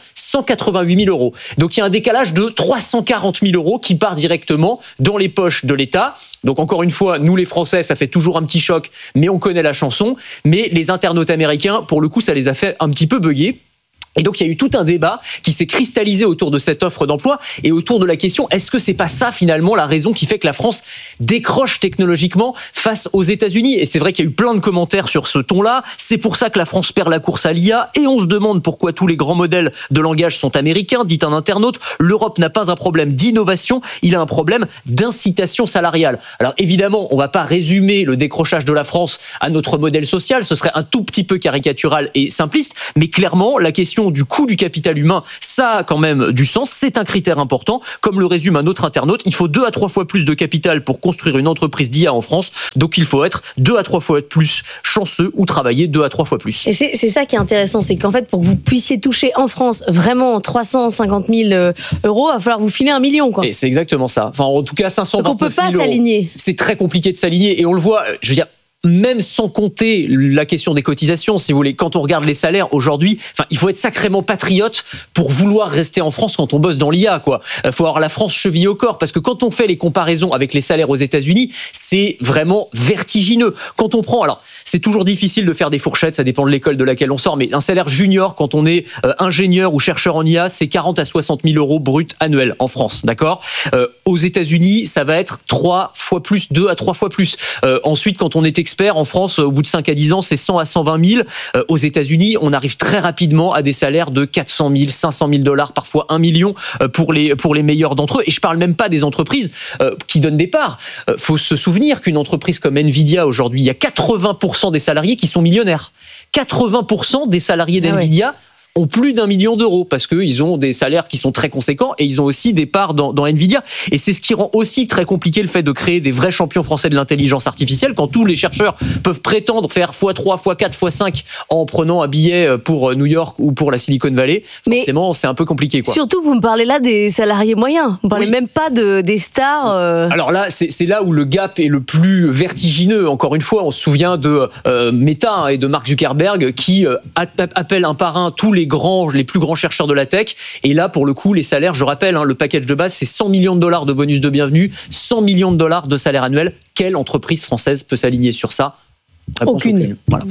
188 000 euros. Donc il y a un décalage de 340 000 euros qui part directement dans les poches de l'État. Donc encore une fois, nous les Français, ça fait toujours un petit choc, mais on connaît la chanson. Mais les internautes américains, pour le coup, ça les a fait un petit peu bugger. Et donc il y a eu tout un débat qui s'est cristallisé autour de cette offre d'emploi et autour de la question, est-ce que c'est pas ça finalement la raison qui fait que la France décroche technologiquement face aux États-Unis? Et c'est vrai qu'il y a eu plein de commentaires sur ce ton-là. C'est pour ça que la France perd la course à l'IA et on se demande pourquoi tous les grands modèles de langage sont américains, dit un internaute. L'Europe n'a pas un problème d'innovation, il a un problème d'incitation salariale. Alors évidemment, on va pas résumer le décrochage de la France à notre modèle social, ce serait un tout petit peu caricatural et simpliste, mais clairement la question du coût du capital humain, ça a quand même du sens, c'est un critère important. Comme le résume un autre internaute, il faut 2 à 3 fois plus de capital pour construire une entreprise d'IA en France, donc il faut être 2 à 3 fois plus chanceux ou travailler 2 à 3 fois plus. Et c'est ça qui est intéressant, c'est qu'en fait, pour que vous puissiez toucher en France vraiment 350 000 euros, il va falloir vous filer 1 million, quoi. Et c'est exactement ça. Enfin, en tout cas, 529 000 euros. Donc on peut pas s'aligner. C'est très compliqué de s'aligner et on le voit, je veux dire, même sans compter la question des cotisations, si vous voulez, quand on regarde les salaires aujourd'hui, il faut être sacrément patriote pour vouloir rester en France quand on bosse dans l'IA, quoi. Faut avoir la France chevillée au corps, parce que quand on fait les comparaisons avec les salaires aux États-Unis, c'est vraiment vertigineux. Quand on prend, alors, c'est toujours difficile de faire des fourchettes, ça dépend de l'école de laquelle on sort, mais un salaire junior, quand on est ingénieur ou chercheur en IA, c'est 40 à 60 000 euros bruts annuels en France, d'accord? Aux États-Unis, ça va être 3 fois plus, 2 à 3 fois plus. Ensuite, quand on est expert en France, au bout de 5 à 10 ans, c'est 100 à 120 000. Aux États-Unis, on arrive très rapidement à des salaires de 400 000, 500 000 $, parfois 1 million pour les meilleurs d'entre eux. Et je parle même pas des entreprises qui donnent des parts. Faut se souvenir qu'une entreprise comme Nvidia aujourd'hui, il y a 80% des salariés qui sont millionnaires. 80% des salariés d'Nvidia ont plus d'1 million d'euros parce qu'ils ont des salaires qui sont très conséquents et ils ont aussi des parts dans Nvidia. Et c'est ce qui rend aussi très compliqué le fait de créer des vrais champions français de l'intelligence artificielle quand tous les chercheurs peuvent prétendre faire x3, x4, x5 en prenant un billet pour New York ou pour la Silicon Valley. Mais forcément, c'est un peu compliqué, quoi. Surtout, vous me parlez là des salariés moyens. Vous ne parlez même pas des stars. Alors là, c'est là où le gap est le plus vertigineux. Encore une fois, on se souvient de Meta et de Mark Zuckerberg qui appellent un par un tous les plus grands chercheurs de la tech. Et là, pour le coup, les salaires, je rappelle, le package de base, c'est 100 millions de dollars de bonus de bienvenue, 100 millions de dollars de salaire annuel. Quelle entreprise française peut s'aligner sur ça? Aucune. Voilà.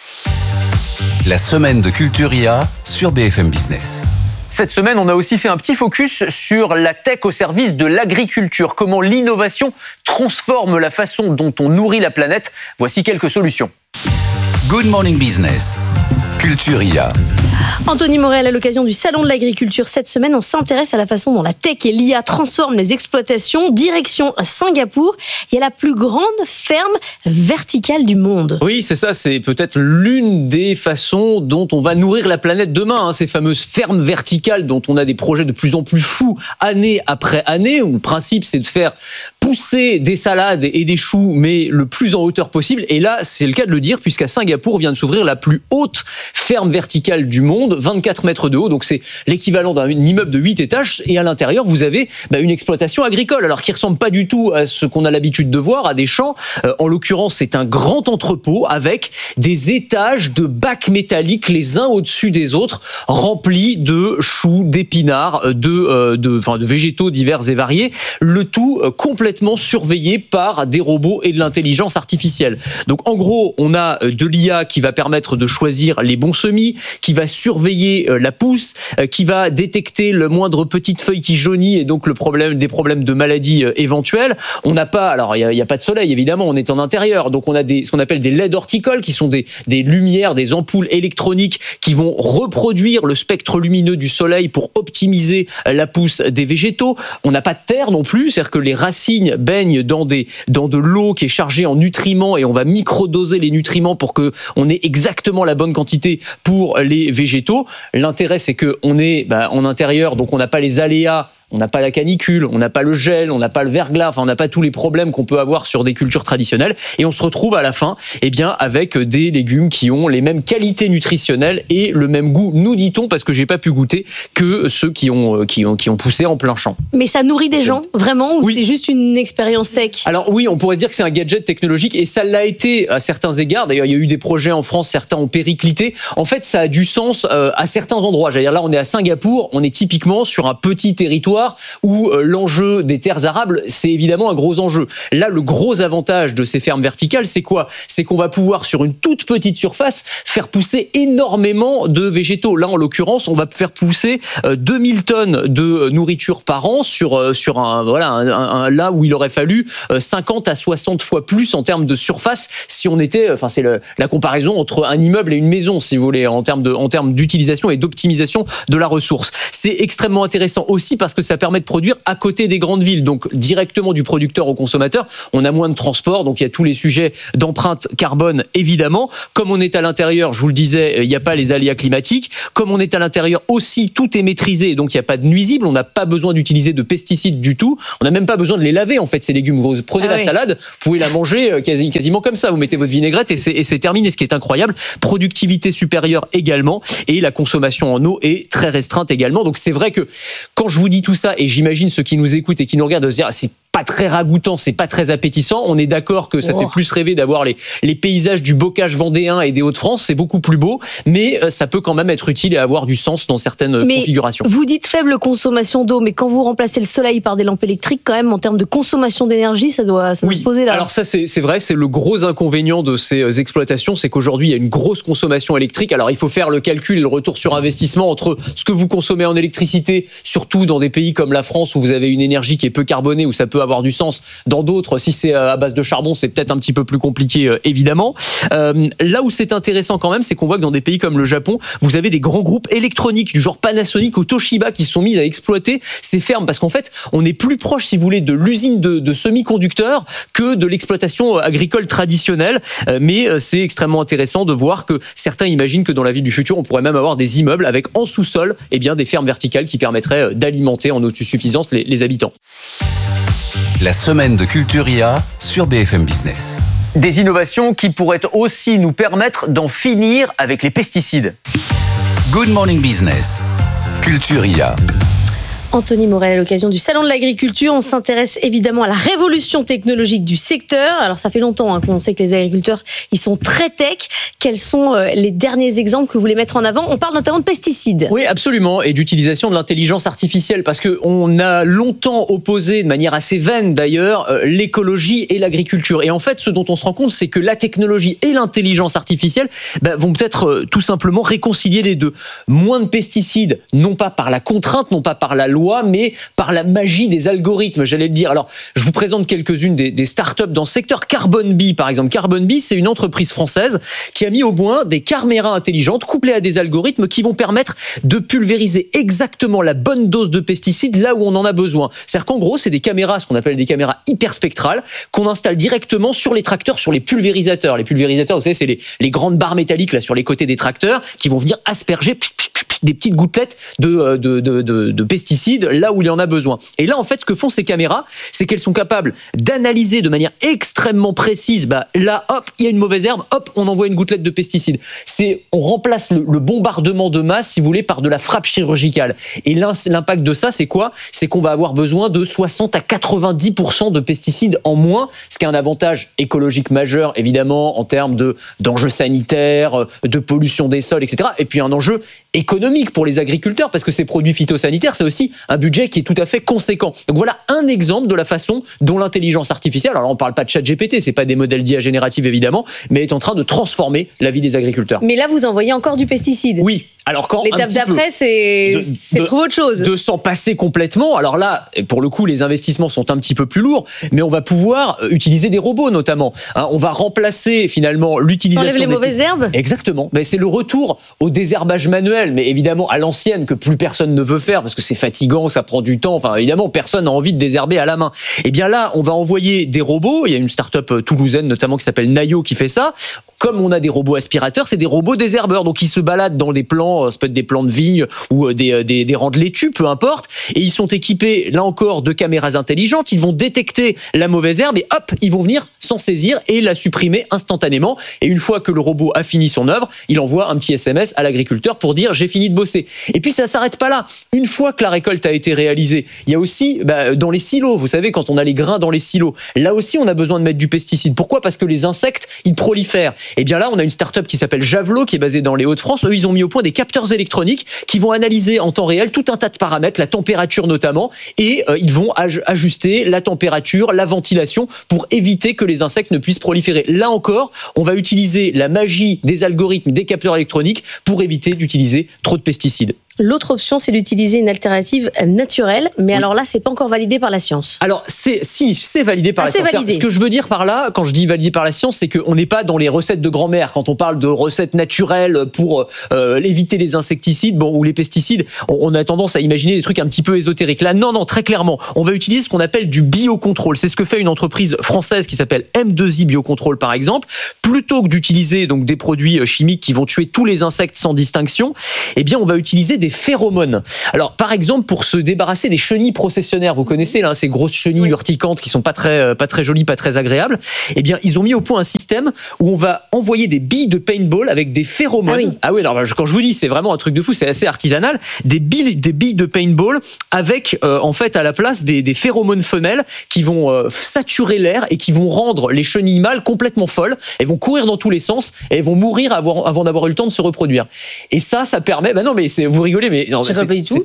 La semaine de Culture IA sur BFM Business. Cette semaine, on a aussi fait un petit focus sur la tech au service de l'agriculture. Comment l'innovation transforme la façon dont on nourrit la planète. Voici quelques solutions. Good Morning Business. Culture IA. Anthony Morel, à l'occasion du Salon de l'Agriculture cette semaine, on s'intéresse à la façon dont la tech et l'IA transforment les exploitations. Direction Singapour, il y a la plus grande ferme verticale du monde. Oui, c'est ça, c'est peut-être l'une des façons dont on va nourrir la planète demain, ces fameuses fermes verticales dont on a des projets de plus en plus fous année après année, où le principe c'est de faire pousser des salades et des choux, mais le plus en hauteur possible. Et là, c'est le cas de le dire, puisqu'à Singapour vient de s'ouvrir la plus haute ferme verticale du monde, 24 mètres de haut, donc c'est l'équivalent d'un immeuble de 8 étages, et à l'intérieur, vous avez une exploitation agricole, alors qui ressemble pas du tout à ce qu'on a l'habitude de voir, à des champs. En l'occurrence, c'est un grand entrepôt avec des étages de bacs métalliques les uns au-dessus des autres, remplis de choux, d'épinards, de végétaux divers et variés, le tout complètement surveillé par des robots et de l'intelligence artificielle. Donc en gros, on a de l'IA qui va permettre de choisir les bons semis, qui va surveiller la pousse, qui va détecter le moindre petite feuille qui jaunit et donc des problèmes de maladies éventuelles. On n'a pas, alors il y a pas de soleil évidemment, on est en intérieur, donc on a ce qu'on appelle des LED horticoles qui sont des lumières, des ampoules électroniques qui vont reproduire le spectre lumineux du soleil pour optimiser la pousse des végétaux. On n'a pas de terre non plus, c'est-à-dire que les racines baignent dans de l'eau qui est chargée en nutriments et on va microdoser les nutriments pour que on ait exactement la bonne quantité pour les végétaux. L'intérêt, c'est qu'on est en intérieur, donc on n'a pas les aléas on n'a pas la canicule, on n'a pas le gel, on n'a pas le verglas, enfin on n'a pas tous les problèmes qu'on peut avoir sur des cultures traditionnelles, et on se retrouve à la fin avec des légumes qui ont les mêmes qualités nutritionnelles et le même goût, nous dit-on, parce que j'ai pas pu goûter, que ceux qui ont poussé en plein champ. Mais ça nourrit des gens, vraiment, ou c'est juste une expérience tech? Alors oui, on pourrait se dire que c'est un gadget technologique, et ça l'a été à certains égards. D'ailleurs, il y a eu des projets en France, certains ont périclité. En fait, ça a du sens à certains endroits. J'allais dire, là, on est à Singapour, on est typiquement sur un petit territoire où l'enjeu des terres arables, c'est évidemment un gros enjeu. Là, le gros avantage de ces fermes verticales, c'est quoi? C'est qu'on va pouvoir, sur une toute petite surface, faire pousser énormément de végétaux. Là, en l'occurrence, on va faire pousser 2000 tonnes de nourriture par an sur là où il aurait fallu 50 à 60 fois plus en termes de surface si on était, c'est la comparaison entre un immeuble et une maison, si vous voulez, en termes d'utilisation et d'optimisation de la ressource. C'est extrêmement intéressant aussi parce que ça permet de produire à côté des grandes villes, donc directement du producteur au consommateur. On a moins de transport, donc il y a tous les sujets d'empreinte carbone, évidemment. Comme on est à l'intérieur, je vous le disais, il n'y a pas les aléas climatiques. Comme on est à l'intérieur aussi, tout est maîtrisé, donc il n'y a pas de nuisibles. On n'a pas besoin d'utiliser de pesticides du tout. On n'a même pas besoin de les laver, en fait, ces légumes. Vous prenez la salade, vous pouvez la manger quasiment comme ça. Vous mettez votre vinaigrette et c'est terminé, ce qui est incroyable. Productivité supérieure également, et la consommation en eau est très restreinte également. Donc c'est vrai que quand je vous dis tout ça, et j'imagine ceux qui nous écoutent et qui nous regardent de se dire c'est pas très ragoûtant, c'est pas très appétissant. On est d'accord que ça fait plus rêver d'avoir les paysages du bocage vendéen et des Hauts-de-France, c'est beaucoup plus beau, mais ça peut quand même être utile et avoir du sens dans certaines configurations. Vous dites faible consommation d'eau, mais quand vous remplacez le soleil par des lampes électriques, quand même, en termes de consommation d'énergie, ça doit se poser là. Alors ça, c'est vrai, c'est le gros inconvénient de ces exploitations, c'est qu'aujourd'hui, il y a une grosse consommation électrique. Alors il faut faire le calcul et le retour sur investissement entre ce que vous consommez en électricité, surtout dans des pays comme la France où vous avez une énergie qui est peu carbonée, où ça peut avoir du sens. Dans d'autres, si c'est à base de charbon, c'est peut-être un petit peu plus compliqué, évidemment. Là où c'est intéressant quand même, c'est qu'on voit que dans des pays comme le Japon, vous avez des grands groupes électroniques du genre Panasonic ou Toshiba qui se sont mis à exploiter ces fermes, parce qu'en fait, on est plus proche, si vous voulez, de l'usine de semi-conducteurs que de l'exploitation agricole traditionnelle. Mais c'est extrêmement intéressant de voir que certains imaginent que dans la ville du futur, on pourrait même avoir des immeubles avec en sous-sol des fermes verticales qui permettraient d'alimenter en autosuffisance les habitants. La semaine de Culturia sur BFM Business. Des innovations qui pourraient aussi nous permettre d'en finir avec les pesticides. Good Morning Business. Culturia. Anthony Morel, à l'occasion du Salon de l'Agriculture, on s'intéresse évidemment à la révolution technologique du secteur. Alors ça fait longtemps qu'on sait que les agriculteurs, ils sont très tech. Quels sont les derniers exemples que vous voulez mettre en avant? On parle notamment de pesticides. Oui, absolument, et d'utilisation de l'intelligence artificielle, parce qu'on a longtemps opposé, de manière assez vaine d'ailleurs, l'écologie et l'agriculture. Et en fait, ce dont on se rend compte, c'est que la technologie et l'intelligence artificielle vont peut-être tout simplement réconcilier les deux. Moins de pesticides, non pas par la contrainte, non pas par la loi, mais par la magie des algorithmes, j'allais le dire. Alors, je vous présente quelques-unes des startups dans ce secteur. Carbon Bee, par exemple. Carbon Bee, c'est une entreprise française qui a mis au point des caméras intelligentes couplées à des algorithmes qui vont permettre de pulvériser exactement la bonne dose de pesticides là où on en a besoin. C'est-à-dire qu'en gros, c'est des caméras, ce qu'on appelle des caméras hyperspectrales, qu'on installe directement sur les tracteurs, sur les pulvérisateurs. Les pulvérisateurs, vous savez, c'est les grandes barres métalliques là sur les côtés des tracteurs qui vont venir asperger des petites gouttelettes de pesticides là où il y en a besoin. Et là, en fait, ce que font ces caméras, c'est qu'elles sont capables d'analyser de manière extrêmement précise, là, hop, il y a une mauvaise herbe, hop, on envoie une gouttelette de pesticide. On remplace le bombardement de masse, si vous voulez, par de la frappe chirurgicale. Et l'impact de ça, c'est quoi? C'est qu'on va avoir besoin de 60 à 90% de pesticides en moins, ce qui est un avantage écologique majeur, évidemment, en termes d'enjeux sanitaires, de pollution des sols, etc. Et puis un enjeu économique pour les agriculteurs, parce que ces produits phytosanitaires, c'est aussi un budget qui est tout à fait conséquent. Donc voilà un exemple de la façon dont l'intelligence artificielle, alors on ne parle pas de ChatGPT, c'est pas des modèles d'IA génératifs évidemment, mais est en train de transformer la vie des agriculteurs. Mais là, vous envoyez encore du pesticide. Oui. Alors quand l'étape d'après, c'est trop autre chose. De s'en passer complètement. Alors là, pour le coup, les investissements sont un petit peu plus lourds, mais on va pouvoir utiliser des robots notamment. On va remplacer finalement l'utilisation des mauvaises herbes. Exactement. Mais c'est le retour au désherbage manuel, mais évidemment à l'ancienne que plus personne ne veut faire parce que c'est fatigant, ça prend du temps. Enfin, évidemment, personne n'a envie de désherber à la main. Et bien là, on va envoyer des robots. Il y a une start-up toulousaine notamment qui s'appelle Nayo qui fait ça. comme on a des robots aspirateurs, c'est des robots désherbeurs. Donc ils se baladent dans des plants, ça peut être des plants de vigne ou des rangs de laitue, peu importe. Et ils sont équipés, là encore, de caméras intelligentes. Ils vont détecter la mauvaise herbe et hop, ils vont venir s'en saisir et la supprimer instantanément. Et une fois que le robot a fini son œuvre, il envoie un petit SMS à l'agriculteur pour dire j'ai fini de bosser. Et puis ça s'arrête pas là. Une fois que la récolte a été réalisée, il y a aussi dans les silos, vous savez, quand on a les grains dans les silos, là aussi on a besoin de mettre du pesticide. Pourquoi ? Parce que les insectes, ils prolifèrent. Et bien là, on a une start-up qui s'appelle Javelot, qui est basée dans les Hauts-de-France. Eux, ils ont mis au point des capteurs électroniques qui vont analyser en temps réel tout un tas de paramètres, la température notamment, et ils vont ajuster la température, la ventilation pour éviter que les insectes ne puissent proliférer. Là encore, on va utiliser la magie des algorithmes, des capteurs électroniques pour éviter d'utiliser trop de pesticides. L'autre option, c'est d'utiliser une alternative naturelle, mais alors là, c'est pas encore validé par la science. Alors, c'est validé par la science. Validé. Ce que je veux dire par là, quand je dis validé par la science, c'est qu'on n'est pas dans les recettes de grand-mère. Quand on parle de recettes naturelles pour éviter les insecticides ou les pesticides, on a tendance à imaginer des trucs un petit peu ésotériques. Là, non, très clairement, on va utiliser ce qu'on appelle du biocontrôle. C'est ce que fait une entreprise française qui s'appelle M2I Biocontrôle, par exemple. Plutôt que d'utiliser donc des produits chimiques qui vont tuer tous les insectes sans distinction, eh bien, on va utiliser des phéromones. Alors, par exemple, pour se débarrasser des chenilles processionnaires, vous connaissez là, ces grosses chenilles urticantes qui sont pas très jolies, pas très agréables. Eh bien, ils ont mis au point un système où on va envoyer des billes de paintball avec des phéromones. Ah oui, alors quand je vous dis, c'est vraiment un truc de fou, c'est assez artisanal. Des billes de paintball avec, en fait, à la place des phéromones femelles qui vont saturer l'air et qui vont rendre les chenilles mâles complètement folles. Elles vont courir dans tous les sens et elles vont mourir avant d'avoir eu le temps de se reproduire. Et ça permet. Non, mais vous rigolez. Mais non, pas du tout.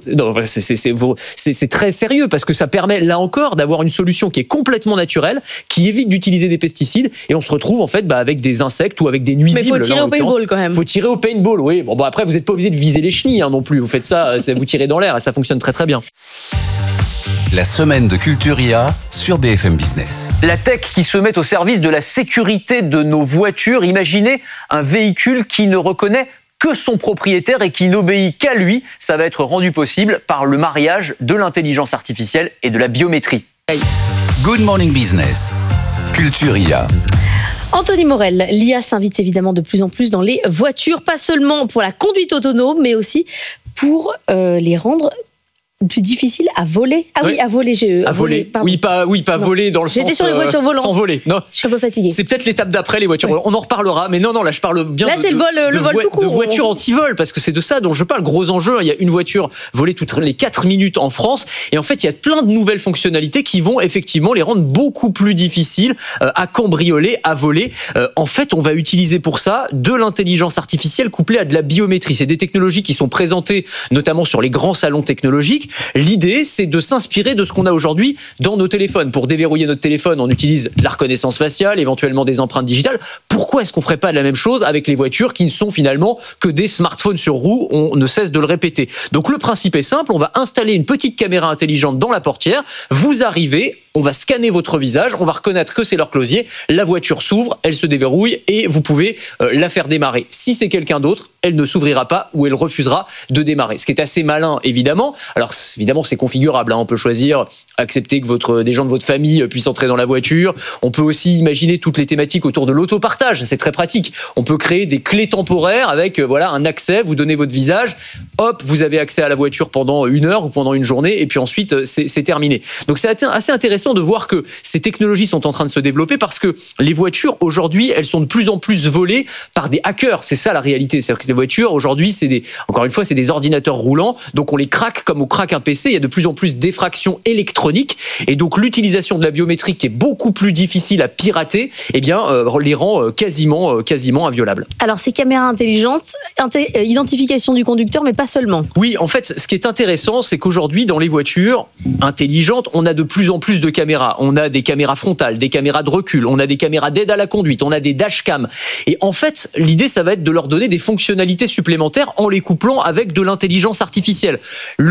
C'est très sérieux parce que ça permet là encore d'avoir une solution qui est complètement naturelle, qui évite d'utiliser des pesticides et on se retrouve en fait avec des insectes ou avec des nuisibles. Mais faut tirer au paintball quand même. Faut tirer au paintball, oui. Bon, après vous n'êtes pas obligé de viser les chenilles non plus. Vous faites ça, vous tirez dans l'air et ça fonctionne très très bien. La semaine de Culture IA sur BFM Business. La tech qui se met au service de la sécurité de nos voitures. Imaginez un véhicule qui ne reconnaît que son propriétaire et qui n'obéit qu'à lui. Ça va être rendu possible par le mariage de l'intelligence artificielle et de la biométrie. Good Morning Business, Culture IA. Anthony Morel, l'IA s'invite évidemment de plus en plus dans les voitures, pas seulement pour la conduite autonome, mais aussi pour les rendre plus difficile à voler. Ah oui, à voler. À voler. Oui, pas voler dans le sens. J'étais sur les voitures volantes. Sans voler. Non. Je suis un peu fatiguée. C'est peut-être l'étape d'après les voitures. Oui. On en reparlera, mais non, là je parle bien. Là, c'est le vol tout court. De voitures anti-vol, parce que c'est de ça dont je parle. Gros enjeu. Il y a une voiture volée toutes les 4 minutes en France, et en fait, il y a plein de nouvelles fonctionnalités qui vont effectivement les rendre beaucoup plus difficiles à cambrioler, à voler. En fait, on va utiliser pour ça de l'intelligence artificielle couplée à de la biométrie. C'est des technologies qui sont présentées notamment sur les grands salons technologiques. L'idée, c'est de s'inspirer de ce qu'on a aujourd'hui dans nos téléphones. Pour déverrouiller notre téléphone, on utilise la reconnaissance faciale, éventuellement des empreintes digitales. Pourquoi est-ce qu'on ferait pas la même chose avec les voitures qui ne sont finalement que des smartphones sur roues ? On ne cesse de le répéter. Donc le principe est simple, on va installer une petite caméra intelligente dans la portière, vous arrivez, on va scanner votre visage, on va reconnaître que c'est leur closier, la voiture s'ouvre, elle se déverrouille et vous pouvez la faire démarrer. Si c'est quelqu'un d'autre, elle ne s'ouvrira pas ou elle refusera de démarrer. Ce qui est assez malin, évidemment. Alors, évidemment, c'est configurable. On peut choisir, accepter que des gens de votre famille puissent entrer dans la voiture. On peut aussi imaginer toutes les thématiques autour de l'autopartage. C'est très pratique. On peut créer des clés temporaires avec un accès. Vous donnez votre visage. Hop, vous avez accès à la voiture pendant 1 heure ou pendant une journée. Et puis ensuite, c'est terminé. Donc, c'est assez intéressant de voir que ces technologies sont en train de se développer parce que les voitures, aujourd'hui, elles sont de plus en plus volées par des hackers. C'est ça la réalité. C'est-à-dire que les voitures, aujourd'hui, encore une fois, c'est des ordinateurs roulants. Donc, on les craque comme on craque un PC. Il y a de plus en plus d'effractions électroniques. Et donc, l'utilisation de la biométrie qui est beaucoup plus difficile à pirater, les rend quasiment inviolables. Alors, ces caméras intelligentes, identification du conducteur, mais pas seulement. Oui, en fait, ce qui est intéressant, c'est qu'aujourd'hui, dans les voitures intelligentes, on a de plus en plus de caméras. On a des caméras frontales, des caméras de recul, on a des caméras d'aide à la conduite, on a des dashcams. Et en fait, l'idée, ça va être de leur donner des fonctionnalités supplémentaires en les couplant avec de l'intelligence artificielle. Le côté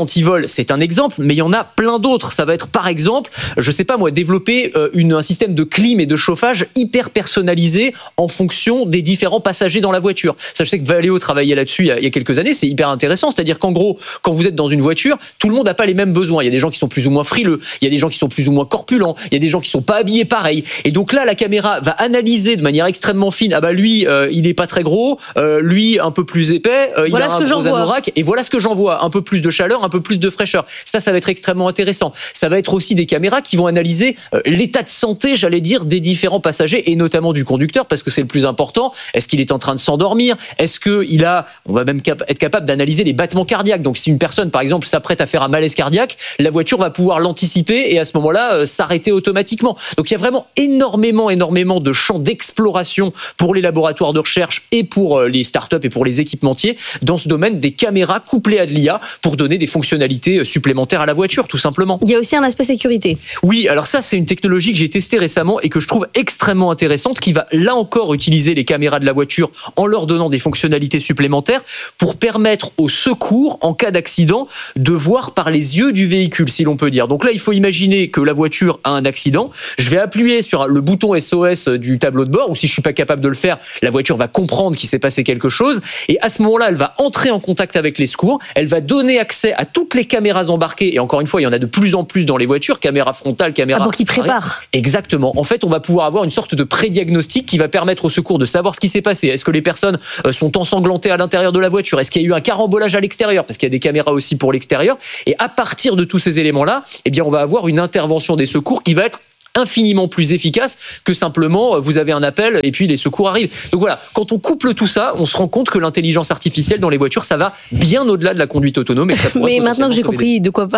anti-vol, c'est un exemple, mais il y en a plein d'autres. Ça va être par exemple, je sais pas moi, développer un système de clim et de chauffage hyper personnalisé en fonction des différents passagers dans la voiture. Ça, je sais que Valeo travaillait là-dessus il y a quelques années, c'est hyper intéressant. C'est-à-dire qu'en gros, quand vous êtes dans une voiture, tout le monde n'a pas les mêmes besoins. Il y a des gens qui sont plus ou moins frileux, il y a des gens qui sont plus ou moins corpulents, il y a des gens qui sont pas habillés pareil. Et donc là, la caméra va analyser de manière extrêmement fine. Ah bah lui, il est pas très gros, lui un peu plus épais, voilà, il a un gros anorak, et voilà ce que j'en vois. Un peu plus de chaleur, un peu plus de fraîcheur. Ça va être extrêmement intéressant. Ça va être aussi des caméras qui vont analyser l'état de santé, j'allais dire, des différents passagers et notamment du conducteur, parce que c'est le plus important. Est-ce qu'il est en train de s'endormir? Est-ce qu'il a, on va même être capable d'analyser les battements cardiaques. Donc si une personne, par exemple, s'apprête à faire un malaise cardiaque, la voiture va pouvoir l'anticiper et à ce moment-là, s'arrêter automatiquement. Donc il y a vraiment énormément de champs d'exploration pour les laboratoires de recherche et pour les startups et pour les équipementiers dans ce domaine des caméras couplées à de l'IA pour donner des fonctionnalités supplémentaires à la voiture, tout simplement. Il y a aussi un aspect sécurité. Oui, alors ça, c'est une technologie que j'ai testée récemment et que je trouve extrêmement intéressante, qui va là encore utiliser les caméras de la voiture en leur donnant des fonctionnalités supplémentaires pour permettre aux secours, en cas d'accident, de voir par les yeux du véhicule, si l'on peut dire. Donc là, il faut imaginer que la voiture a un accident. Je vais appuyer sur le bouton SOS du tableau de bord, ou si je suis pas capable de le faire, la voiture va comprendre qu'il s'est passé quelque chose. Et à ce moment-là, elle va entrer en contact avec les secours. Elle va donner accès à toutes les caméras embarquées. Et encore une fois, il y en a de plus en plus dans les voitures, caméras frontales, caméras... pour qu'ils préparent. Exactement. En fait, on va pouvoir avoir une sorte de pré-diagnostic qui va permettre aux secours de savoir ce qui s'est passé. Est-ce que les personnes sont ensanglantées à l'intérieur de la voiture? Est-ce qu'il y a eu un carambolage à l'extérieur? Parce qu'il y a des caméras aussi pour l'extérieur. Et à partir de tous ces éléments-là, eh bien, on va avoir une intervention des secours qui va être infiniment plus efficace que simplement vous avez un appel et puis les secours arrivent. Donc voilà, quand on couple tout ça, on se rend compte que l'intelligence artificielle dans les voitures, ça va bien au-delà de la conduite autonome. Et ça mais maintenant que j'ai compris de quoi